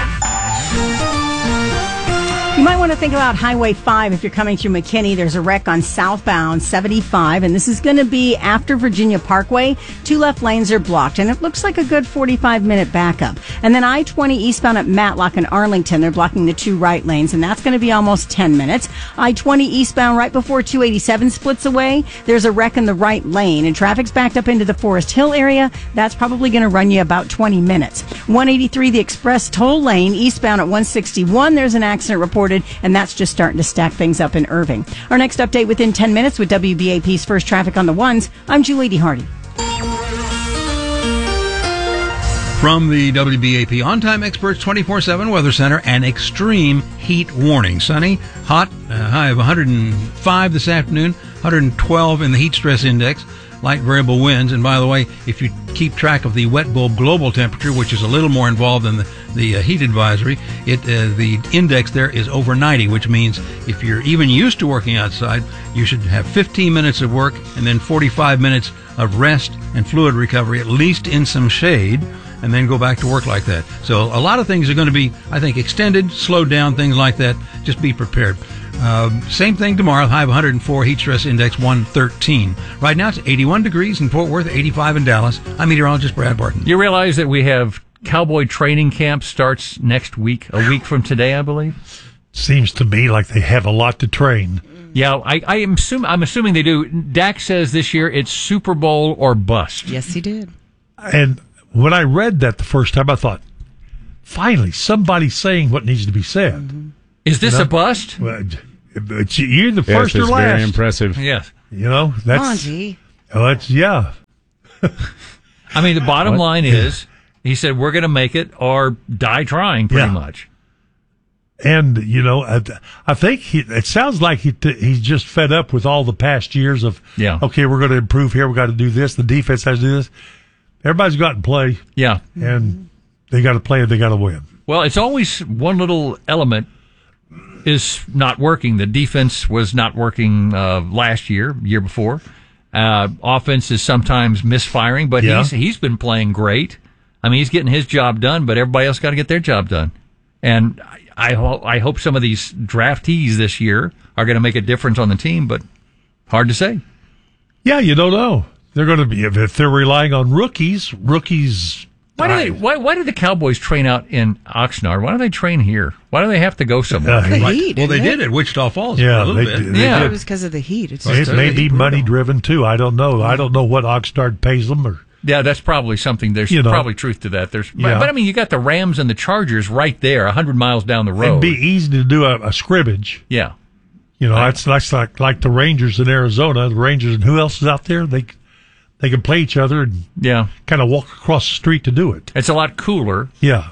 You might want to think about Highway five if you're coming through McKinney. There's a wreck on southbound seventy-five, and this is going to be after Virginia Parkway. Two left lanes are blocked, and it looks like a good forty-five minute backup. And then I twenty eastbound at Matlock and Arlington, they're blocking the two right lanes, and that's going to be almost ten minutes. I twenty eastbound right before two eighty-seven splits away, there's a wreck in the right lane, and traffic's backed up into the Forest Hill area. That's probably going to run you about twenty minutes. one eighty-three, the express toll lane, eastbound at one sixty-one, there's an accident reported, and that's just starting to stack things up in Irving. Our next update within ten minutes with W B A P's First Traffic on the Ones. I'm Julie DeHardy. From the W B A P On-Time Experts twenty-four seven Weather Center, an extreme heat warning. Sunny, hot, uh, high of one hundred five this afternoon, one hundred twelve in the heat stress index. Light variable winds, and by the way, if you keep track of the wet bulb global temperature, which is a little more involved than the, the uh, heat advisory, it uh, the index there is over ninety, which means if you're even used to working outside, you should have fifteen minutes of work and then forty-five minutes of rest and fluid recovery, at least in some shade. and then go back to work like that. So a lot of things are going to be, I think, extended, slowed down, things like that. Just be prepared. Uh, same thing tomorrow. High of one hundred four, heat stress index one thirteen. Right now it's eighty-one degrees in Fort Worth, eighty-five in Dallas. I'm meteorologist Brad Barton. You realize that we have Cowboy training camp starts next week, a week from today, I believe? Seems to me like they have a lot to train. Yeah, I, I am assume, I'm assuming they do. Dak says this year it's Super Bowl or bust. Yes, he did. And when I read that the first time, I thought, finally, somebody's saying what needs to be said. Mm-hmm. Is this you know? a bust? Well, it's, you're the Yes, first or it's last. very impressive. Yes. You know, that's. Come on, G. Well, that's, yeah. I mean, the bottom What? line is, he said, we're going to make it or die trying, pretty Yeah. much. And, you know, I, I think he, it sounds like he he's just fed up with all the past years of, Yeah. okay, we're going to improve here. We got to do this. The defense has to do this. Everybody's got to play. Yeah. And they got to play and they got to win. Well, it's always one little element is not working. The defense was not working uh, last year, year before. Uh, offense is sometimes misfiring, but Yeah. he's he's been playing great. I mean, he's getting his job done, but everybody else got to get their job done. And I I, ho- I hope some of these draftees this year are going to make a difference on the team, but hard to say. Yeah, you don't know. They're going to be, if, if they're relying on rookies, rookies. Why do they? Why, why do the Cowboys train out in Oxnard? Why do they train here? Why do they have to go somewhere? Uh, The Right. heat. Well, they isn't did it? at Wichita Falls Yeah, for a little they bit. did. They Yeah. did. It was because of the heat. It's It may be brutal. money driven too. I don't know. I don't know what Oxnard pays them or. Yeah, that's probably something. There's You know. probably truth to that. There's, Yeah. but, but I mean, you got the Rams and the Chargers right there, a hundred miles down the road. It'd be easy to do a, a scrimmage. Yeah, You know, that's, that's like like the Rangers in Arizona. The Rangers and who else is out there? They they can play each other and yeah. kind of walk across the street to do it. It's a lot cooler. Yeah.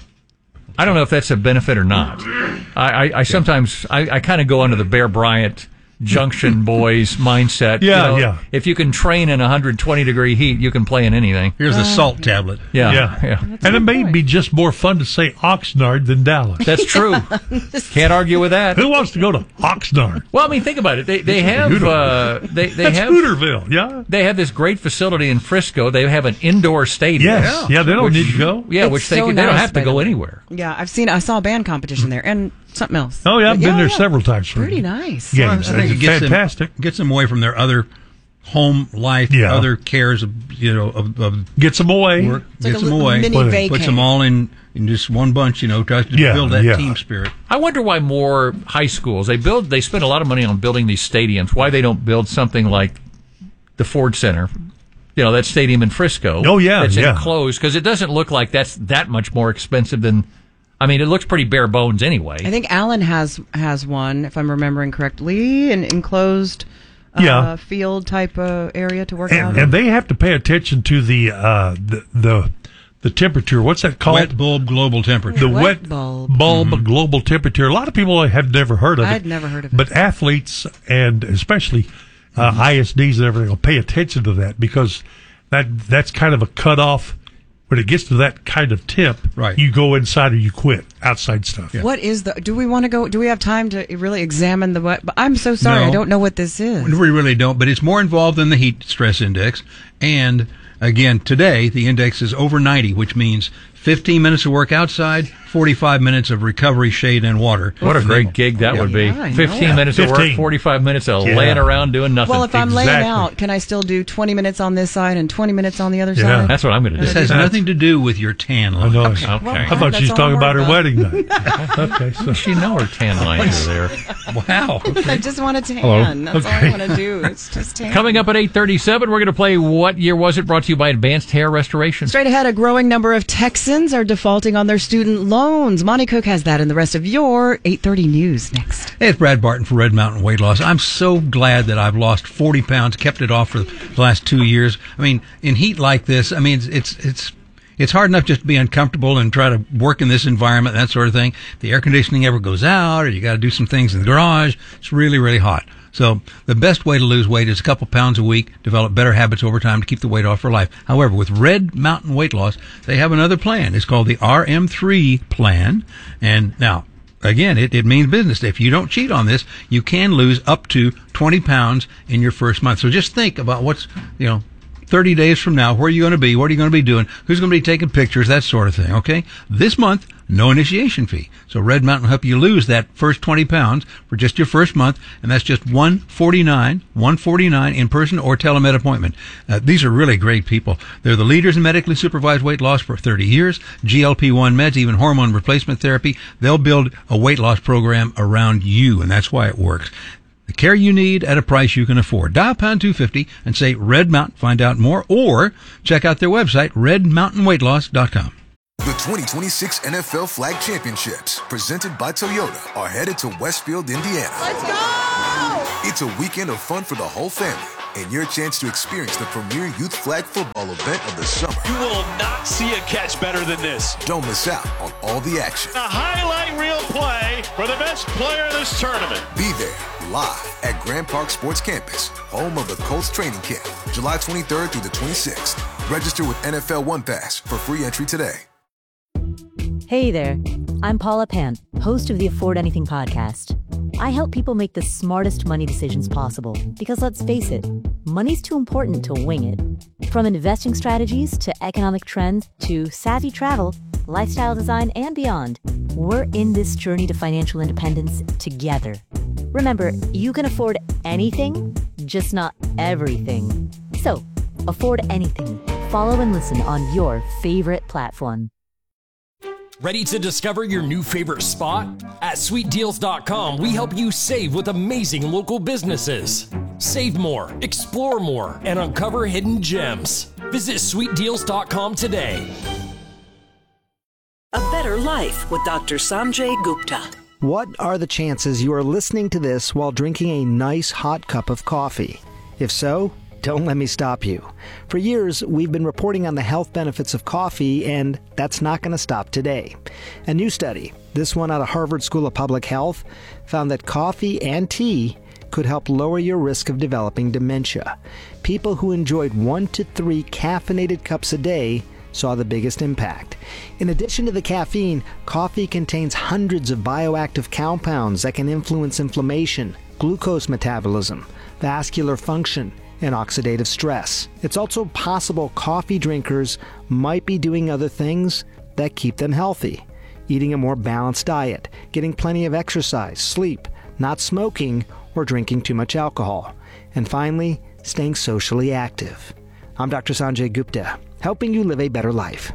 I don't know if that's a benefit or not. I, I, I sometimes I, I kind of go under the Bear Bryant Junction boys mindset. Yeah, You know, yeah. If you can train in one hundred twenty degree heat, you can play in anything. Here's the salt tablet. Yeah, Yeah. yeah. And it may be just more fun to say Oxnard than Dallas. That's true. Can't argue with that. Who wants to go to Oxnard? Well, I mean, think about it. They they have uh, they they That's have Hooterville, yeah. they have this great facility in Frisco. They have an indoor stadium. Yes. Yeah, they don't Which- need to go. Yeah, It's which they so can, they don't nice, have to by the go way. anywhere. Yeah, I've seen. I saw a band competition there and something else. Oh, yeah, I've But been there yeah. several times. For Pretty nice. games. I think it It's gets fantastic. them, gets them away from their other home life, Yeah. other cares of, you know, of, of Gets them away. work, It's like gets a them little away, mini puts vacay. them all in, in just one bunch, you know, tries to Yeah, build that yeah. team spirit. I wonder why more high schools they build they spend a lot of money on building these stadiums. Why they don't build something like the Ford Center, you know, that stadium in Frisco. Oh, yeah, that's yeah. enclosed because it doesn't look like that's that much more expensive than. I mean, it looks pretty bare bones anyway. I think Allen has has one, if I'm remembering correctly, an enclosed uh, Yeah. field type uh, area to work out. And, in. and they have to pay attention to the uh, the, the the temperature. What's that called? Wet bulb global temperature. The Wet wet, bulb. bulb, global temperature. A lot of people have never heard of it. I'd never heard of it. But athletes and especially uh, Mm-hmm. I S Ds and everything will pay attention to that because that that's kind of a cutoff. When it gets to that kind of temp, Right. you go inside or you quit outside stuff. What is the? Do we want to go? Do we have time to really examine the? What? I'm so sorry, No. I don't know what this is. We really don't, but it's more involved than the heat stress index. And again, today the index is over ninety, which means fifteen minutes of work outside, forty-five minutes of recovery, shade, and water. What a great gig that would be. Yeah, I know. fifteen minutes of work, fifteen. forty-five minutes of Yeah. laying around doing nothing. Well, if I'm laying Exactly. out, can I still do twenty minutes on this side and twenty minutes on the other Yeah. side? That's what I'm going to do. This has nothing to do with your tan I line. know. Okay. Okay. Well, I thought that's she was all talking I'm about her worried wedding night. Okay, so She know her tan lines are there. Wow. I just want to tan. Hello. That's all I Okay. want to do. It's just tan. Coming up at eight thirty-seven, we're going to play What Year Was It? Brought to you by Advanced Hair Restoration. Straight ahead, a growing number of Texans are defaulting on their student loans. Monty Cook has that and the rest of your eight thirty news next. Hey, it's Brad Barton for Red Mountain Weight Loss. I'm so glad that I've lost forty pounds, kept it off for the last two years. I mean, in heat like this, I mean, it's it's it's, it's hard enough just to be uncomfortable and try to work in this environment, that sort of thing. The air conditioning ever goes out, or you got to do some things in the garage. It's really, really hot. So the best way to lose weight is a couple pounds a week, develop better habits over time to keep the weight off for life. However, with Red Mountain Weight Loss, they have another plan. It's called the R M three plan. And now, again, it, it means business. If you don't cheat on this, you can lose up to twenty pounds in your first month. So just think about what's, you know, thirty days from now, where are you going to be? What are you going to be doing? Who's going to be taking pictures? That sort of thing, okay? This month, no initiation fee. So Red Mountain will help you lose that first twenty pounds for just your first month, and that's just one forty-nine, one forty-nine in person or telemed appointment. Uh, these are really great people. They're the leaders in medically supervised weight loss for thirty years, G L P one meds, even hormone replacement therapy. They'll build a weight loss program around you, and that's why it works. The care you need at a price you can afford. Dial pound two fifty and say Red Mountain. Find out more, or check out their website, red mountain weight loss dot com. The twenty twenty-six N F L Flag Championships, presented by Toyota, are headed to Westfield, Indiana. Let's go! It's a weekend of fun for the whole family, and your chance to experience the premier youth flag football event of the summer. You will not see a catch better than this. Don't miss out on all the action. A highlight reel play for the best player in this tournament. Be there live at Grand Park Sports Campus, home of the Colts training camp, July twenty-third through the twenty-sixth. Register with N F L One Pass for free entry today. Hey there, I'm Paula Pant, host of the Afford Anything podcast. I help people make the smartest money decisions possible because, let's face it, money's too important to wing it. From investing strategies to economic trends to savvy travel, lifestyle design, and beyond, we're in this journey to financial independence together. Remember, you can afford anything, just not everything. So, afford anything. Follow and listen on your favorite platform. Ready to discover your new favorite spot? At sweet deals dot com, we help you save with amazing local businesses. Save more, explore more, and uncover hidden gems. Visit sweet deals dot com today. A better life with Doctor Sanjay Gupta. What are the chances you are listening to this while drinking a nice hot cup of coffee? If so, don't let me stop you. For years, we've been reporting on the health benefits of coffee, and that's not going to stop today. A new study, this one out of Harvard School of Public Health, found that coffee and tea could help lower your risk of developing dementia. People who enjoyed one to three caffeinated cups a day saw the biggest impact. In addition to the caffeine, coffee contains hundreds of bioactive compounds that can influence inflammation, glucose metabolism, vascular function, and oxidative stress. It's also possible coffee drinkers might be doing other things that keep them healthy. Eating a more balanced diet, getting plenty of exercise, sleep, not smoking, or drinking too much alcohol. And finally, staying socially active. I'm Doctor Sanjay Gupta, helping you live a better life.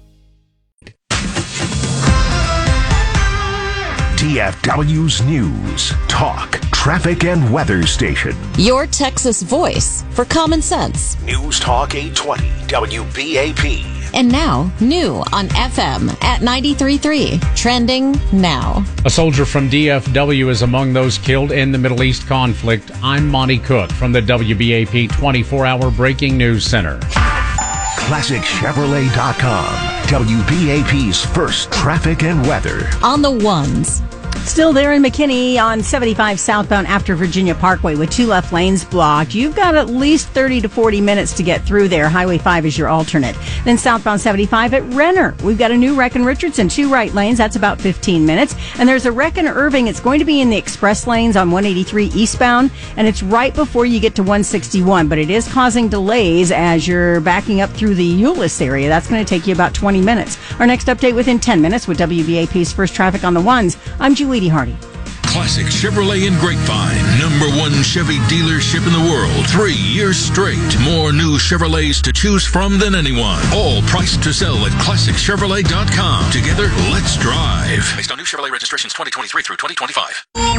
D F W's News, Talk, Traffic, and Weather Station. Your Texas voice for common sense. News Talk eight twenty W B A P. And now, new on F M at ninety-three point three. Trending now. A soldier from D F W is among those killed in the Middle East conflict. I'm Monty Cook from the W B A P twenty-four hour Breaking News Center. Classic Chevrolet dot com. W B A P's first traffic and weather. On the ones. Still there in McKinney on seventy-five southbound after Virginia Parkway with two left lanes blocked. You've got at least thirty to forty minutes to get through there. Highway five is your alternate. Then southbound seventy-five at Renner. We've got a new wreck in Richardson, two right lanes. That's about fifteen minutes. And there's a wreck in Irving. It's going to be in the express lanes on one eighty-three eastbound. And it's right before you get to one sixty-one. But it is causing delays as you're backing up through the Euless area. That's going to take you about twenty minutes. Our next update within ten minutes with W B A P's first traffic on the ones. I'm Julie Hardy. Classic Chevrolet in Grapevine. Number one Chevy dealership in the world. Three years straight. More new Chevrolets to choose from than anyone. All priced to sell at classic chevrolet dot com. Together, let's drive. Based on new Chevrolet registrations twenty twenty-three through twenty twenty-five.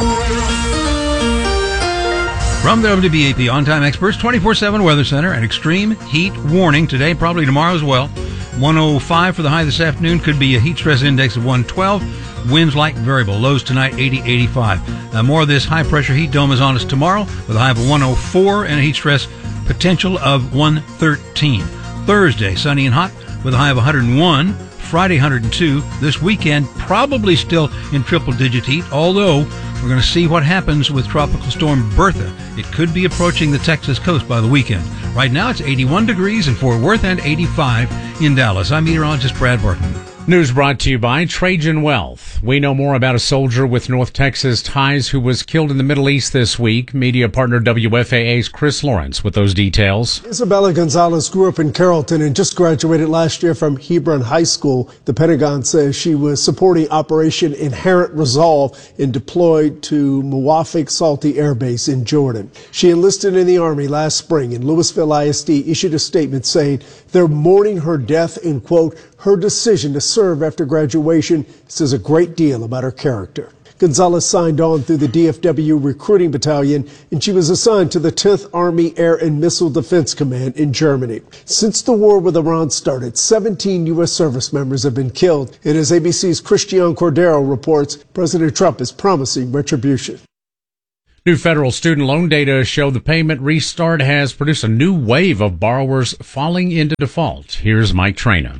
From the W B A P On Time Experts twenty-four seven Weather Center, an extreme heat warning today, probably tomorrow as well. one oh five for the high this afternoon. Could be a heat stress index of one twelve. Winds light variable. Lows tonight eighty, eighty-five. Uh, more of this high pressure heat dome is on us tomorrow with a high of one oh four and a heat stress potential of one thirteen. Thursday, sunny and hot with a high of one hundred one. Friday, one hundred two. This weekend, probably still in triple digit heat, although we're going to see what happens with Tropical Storm Bertha. It could be approaching the Texas coast by the weekend. Right now, it's eighty-one degrees in Fort Worth and eighty-five in Dallas. I'm meteorologist Brad Barton. News brought to you by Trajan Wealth. We know more about a soldier with North Texas ties who was killed in the Middle East this week. Media partner W F A A's Chris Lawrence with those details. Isabella Gonzalez grew up in Carrollton and just graduated last year from Hebron High School. The Pentagon says she was supporting Operation Inherent Resolve and deployed to Muwafaq Salti Air Base in Jordan. She enlisted in the Army last spring, and Louisville I S D issued a statement saying they're mourning her death and, quote, her decision to serve after graduation says a great deal about her character. Gonzalez signed on through the D F W recruiting battalion, and she was assigned to the tenth Army Air and Missile Defense Command in Germany. Since the war with Iran started, seventeen U S service members have been killed, and as A B C's Christian Cordero reports, President Trump is promising retribution. New federal student loan data show the payment restart has produced a new wave of borrowers falling into default. Here's Mike Traina.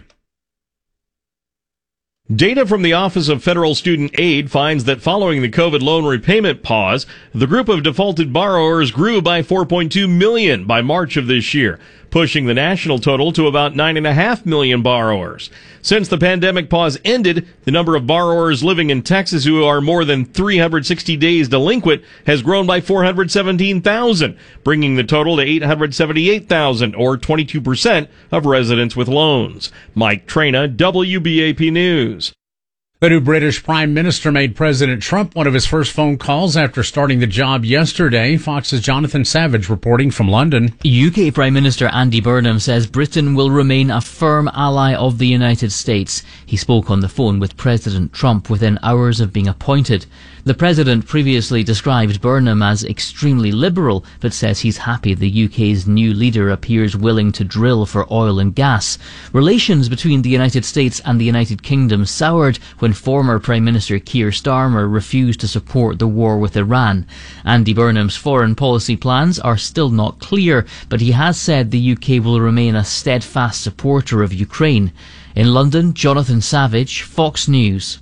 Data from the Office of Federal Student Aid finds that following the COVID loan repayment pause, the group of defaulted borrowers grew by four point two million by March of this year, pushing the national total to about nine point five million borrowers. Since the pandemic pause ended, the number of borrowers living in Texas who are more than three hundred sixty days delinquent has grown by four hundred seventeen thousand, bringing the total to eight hundred seventy-eight thousand, or twenty-two percent of residents with loans. Mike Traina, W B A P News. The new British Prime Minister made President Trump one of his first phone calls after starting the job yesterday. Fox's Jonathan Savage reporting from London. U K Prime Minister Andy Burnham says Britain will remain a firm ally of the United States. He spoke on the phone with President Trump within hours of being appointed. The president previously described Burnham as extremely liberal, but says he's happy the U K's new leader appears willing to drill for oil and gas. Relations between the United States and the United Kingdom soured when former Prime Minister Keir Starmer refused to support the war with Iran. Andy Burnham's foreign policy plans are still not clear, but he has said the U K will remain a steadfast supporter of Ukraine. In London, Jonathan Savage, Fox News.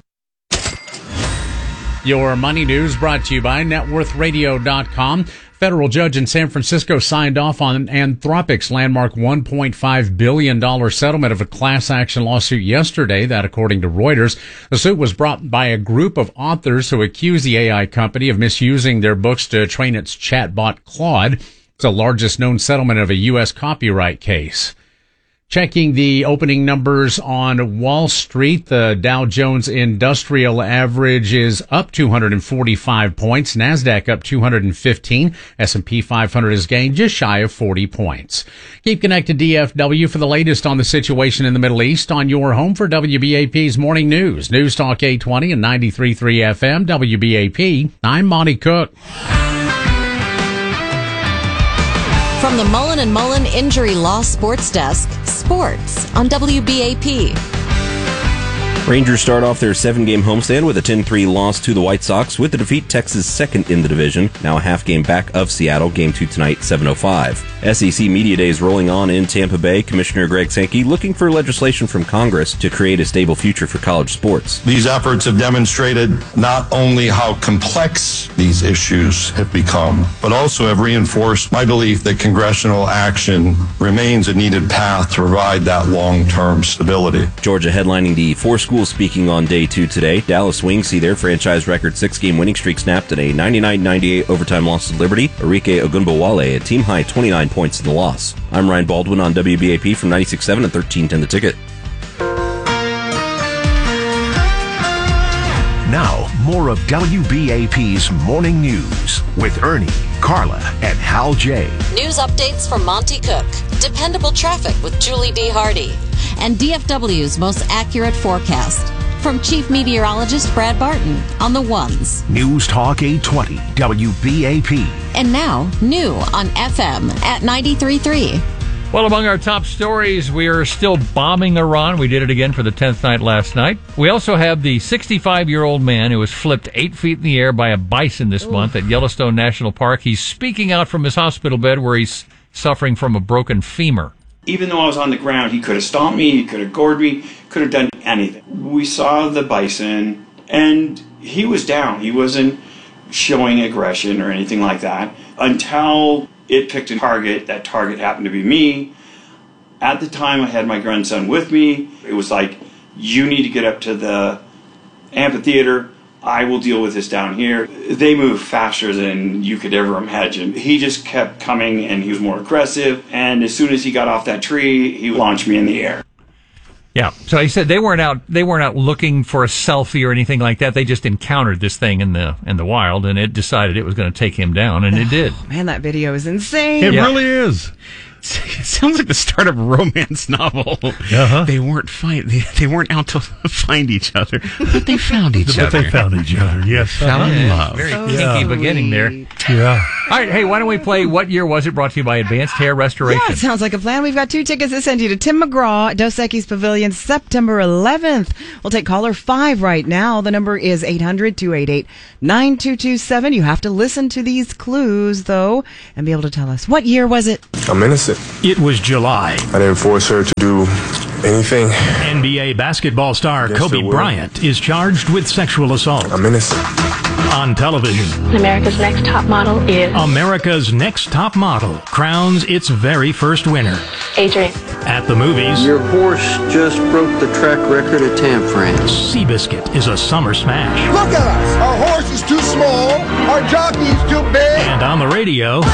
Your money news brought to you by net worth radio dot com. Federal judge in San Francisco signed off on Anthropic's landmark one point five billion dollars settlement of a class action lawsuit yesterday. That, according to Reuters, the suit was brought by a group of authors who accuse the A I company of misusing their books to train its chatbot Claude. It's the largest known settlement of a U S copyright case. Checking the opening numbers on Wall Street, the Dow Jones Industrial Average is up two hundred forty-five points, NASDAQ up two hundred fifteen, S and P five hundred is gained just shy of forty points. Keep connected to D F W for the latest on the situation in the Middle East on your home for W B A P's Morning News. News Talk eight twenty and ninety-three point three F M, W B A P. I'm Monty Cook. From the Mullen and Mullen Injury Law Sports Desk, sports on W B A P. Rangers start off their seven-game homestand with a ten three loss to the White Sox, with the defeat Texas second in the division, now a half game back of Seattle. Game two tonight, seven oh five. S E C Media Days rolling on in Tampa Bay. Commissioner Greg Sankey looking for legislation from Congress to create a stable future for college sports. These efforts have demonstrated not only how complex these issues have become, but also have reinforced my belief that congressional action remains a needed path to provide that long-term stability. Georgia headlining the four schools speaking on day two today. Dallas Wings see their franchise record six-game winning streak snapped at a ninety-nine ninety-eight overtime loss to Liberty. Arike Ogunbowale, a team-high twenty-nine points in the loss. I'm Ryan Baldwin on W B A P from ninety-six point seven and thirteen ten The Ticket. Now, more of W B A P's Morning News with Ernie, Carla, and Hal J. News updates from Monty Cook, dependable traffic with Julie D. Hardy, and D F W's most accurate forecast from Chief Meteorologist Brad Barton on the ones. News Talk eight twenty, W B A P. And now, new on F M at ninety-three point three. Well, among our top stories, we are still bombing Iran. We did it again for the tenth night last night. We also have the sixty-five-year-old man who was flipped eight feet in the air by a bison this Ooh. month at Yellowstone National Park. He's speaking out from his hospital bed where he's suffering from a broken femur. Even though I was on the ground, he could have stomped me, he could have gored me, could have done anything. We saw the bison, and he was down. He wasn't showing aggression or anything like that until it picked a target. That target happened to be me. At the time, I had my grandson with me. It was like, you need to get up to the amphitheater. I will deal with this down here. They move faster than you could ever imagine. He just kept coming, and he was more aggressive. And as soon as he got off that tree, he launched me in the air. Yeah. So he said they weren't out. They weren't out looking for a selfie or anything like that. They just encountered this thing in the in the wild, and it decided it was going to take him down, and it did. Man, that video is insane. It Yeah. really is. It sounds like the start of a romance novel. Uh-huh. They weren't fight. They, they weren't out to find each other, but they found each But other. they found each other. Yes. Fell in Yeah, love. Very So kinky Yeah. beginning there. Yeah. All right. Hey, why don't we play What Year Was It? Brought to you by Advanced Hair Restoration. Yeah, it sounds like a plan. We've got two tickets to send you to Tim McGraw at Dos Equis Pavilion September eleventh. We'll take caller five right now. The number is eight hundred, two eight eight, nine two two seven. You have to listen to these clues, though, and be able to tell us. What year was it? I'm innocent. It was July. I didn't force her to do anything. N B A basketball star Against Kobe her will. Bryant is charged with sexual assault. I'm innocent. On television, America's Next Top Model is America's Next Top Model crowns its very first winner. Adrian. At the movies, Your horse just broke the track record at Tam France. Seabiscuit is a summer smash. Look at us! Our horse is too small, our jockey is too big. And on the radio,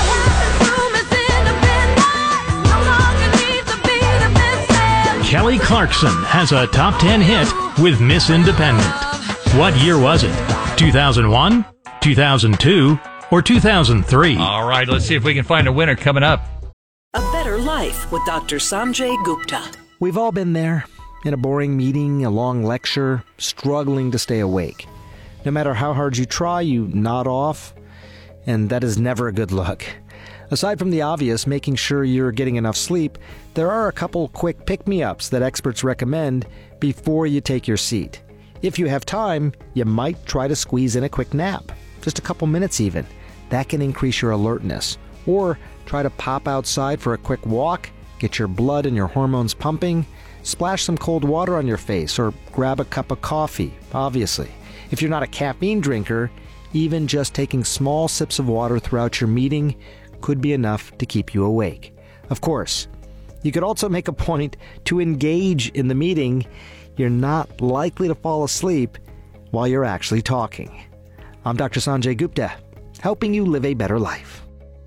Kelly Clarkson has a top ten hit with Miss Independent. What year was it? two thousand one, two thousand two, or two thousand three? All right, let's see if we can find a winner coming up. A Better Life with Doctor Sanjay Gupta. We've all been there. In a boring meeting, a long lecture, struggling to stay awake. No matter how hard you try, you nod off, and that is never a good look. Aside from the obvious, making sure you're getting enough sleep, there are a couple quick pick-me-ups that experts recommend before you take your seat. If you have time, you might try to squeeze in a quick nap. Just a couple minutes even. That can increase your alertness. Or try to pop outside for a quick walk, get your blood and your hormones pumping, splash some cold water on your face, or grab a cup of coffee, obviously. If you're not a caffeine drinker, even just taking small sips of water throughout your meeting could be enough to keep you awake. Of course, you could also make a point to engage in the meeting. You're not likely to fall asleep while you're actually talking. I'm Doctor Sanjay Gupta, helping you live a better life.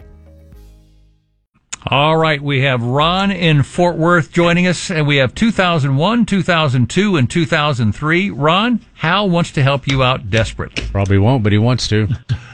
All right, we have Ron in Fort Worth joining us, and we have two thousand one, two thousand two, and two thousand three. Ron, Hal wants to help you out desperately. Probably won't, but he wants to.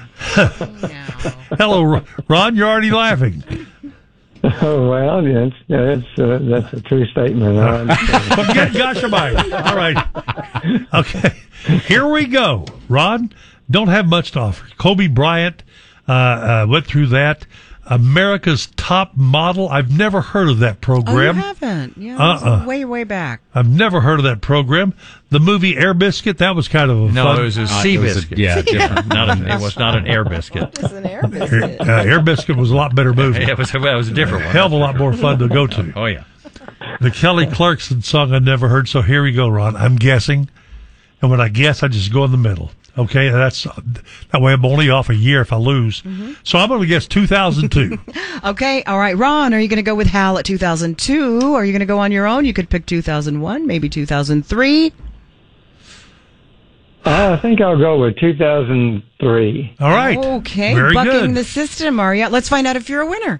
Hello, Ron. You're already laughing. Oh, well, that's that's, uh, that's a true statement. I understand. Forget Gashamite. All right. Okay. Here we go. Ron, don't have much to offer. Kobe Bryant uh, uh, went through that. America's Top Model. I've never heard of that program. Oh, you haven't? Yeah, Uh-uh. way, way back. I've never heard of that program. The movie Air Biscuit, that was kind of a No, fun. it was a sea biscuit. Yeah, different. Not a, it was not an air biscuit. It's an air Air, biscuit. uh, Air Biscuit was a lot better movie. It was, it was a different one. Hell of a lot more fun to go to. Oh, yeah. The Kelly Clarkson song I never heard, so here we go, Ron. I'm guessing, and when I guess, I just go in the middle. Okay, that's that way I'm only off a year if I lose. Mm-hmm. So I'm going to guess two thousand two. Okay, all right, Ron, are you going to go with Hal at two thousand two? Are you going to go on your own? You could pick two thousand one, maybe two thousand three. Uh, I think I'll go with two thousand three. All right. Okay, Very bucking good. the system, are you? Let's find out if you're a winner.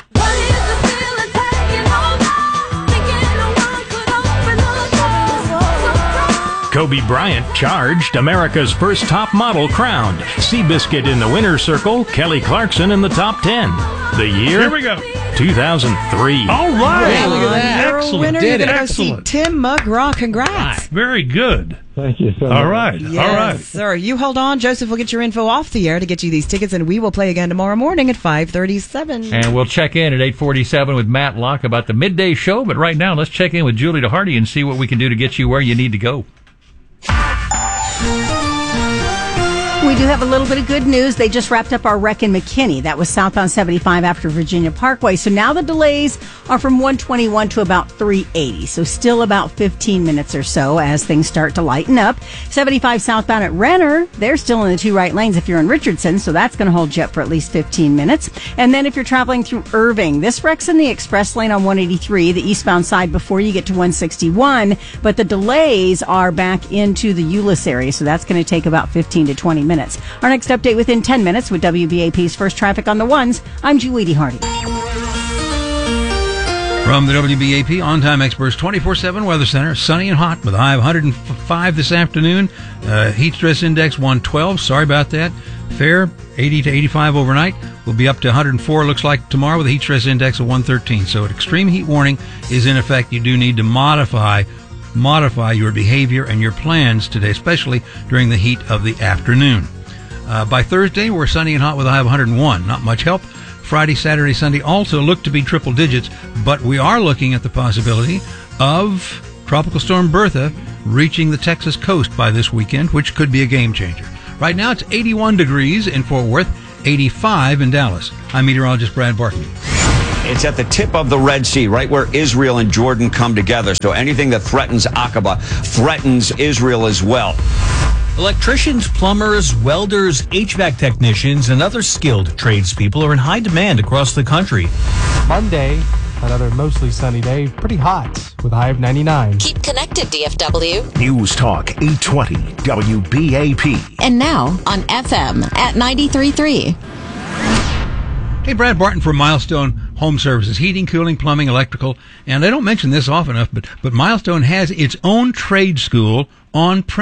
Kobe Bryant charged, America's first top model crowned. Seabiscuit in the winner's circle, Kelly Clarkson in the top ten. The year? Here we go. two thousand three. All right. Hey, look at that. You're a Excellent. winner. Did You're it. going to go see Excellent. Tim McGraw. Congrats. Very good. Thank you so much. All right. Yes, All right. sir. You hold on. Joseph will get your info off the air to get you these tickets, and we will play again tomorrow morning at five thirty-seven. And we'll check in at eight forty-seven with Matt Locke about the midday show. But right now, let's check in with Julie DeHardy and see what we can do to get you where you need to go. We do have a little bit of good news. They just wrapped up our wreck in McKinney. That was southbound seventy-five after Virginia Parkway. So now the delays are from one twenty-one to about three eighty. So still about fifteen minutes or so as things start to lighten up. seventy-five southbound at Renner, they're still in the two right lanes if you're in Richardson. So that's going to hold you up for at least fifteen minutes. And then if you're traveling through Irving, this wreck's in the express lane on one eighty-three, the eastbound side before you get to one sixty-one. But the delays are back into the Euless area. So that's going to take about fifteen to twenty minutes. Our next update within ten minutes with W B A P's First Traffic on the Ones. I'm Julie D. Hardy. From the W B A P On-Time Experts twenty-four seven Weather Center, sunny and hot with a high of one hundred five this afternoon. Uh, heat stress index one twelve. Sorry about that. Fair, eighty to eighty-five overnight. We'll be up to one hundred four, looks like, tomorrow with a heat stress index of one thirteen. So an extreme heat warning is in effect. You do need to modify modify your behavior and your plans today, especially during the heat of the afternoon. Uh, by Thursday, we're sunny and hot with a high of one hundred one. Not much help. Friday, Saturday, Sunday also look to be triple digits, but we are looking at the possibility of Tropical Storm Bertha reaching the Texas coast by this weekend, which could be a game changer. Right now, it's eighty-one degrees in Fort Worth, eighty-five in Dallas. I'm meteorologist Brad Barton. It's at the tip of the Red Sea, right where Israel and Jordan come together. So anything that threatens Aqaba threatens Israel as well. Electricians, plumbers, welders, H V A C technicians, and other skilled tradespeople are in high demand across the country. Monday, another mostly sunny day, pretty hot with a high of ninety-nine. Keep connected, D F W. News Talk eight twenty W B A P. And now on F M at ninety-three point three. Hey, Brad Barton from Milestone Home Services, heating, cooling, plumbing, electrical. And I don't mention this often enough, but, but Milestone has its own trade school on premise.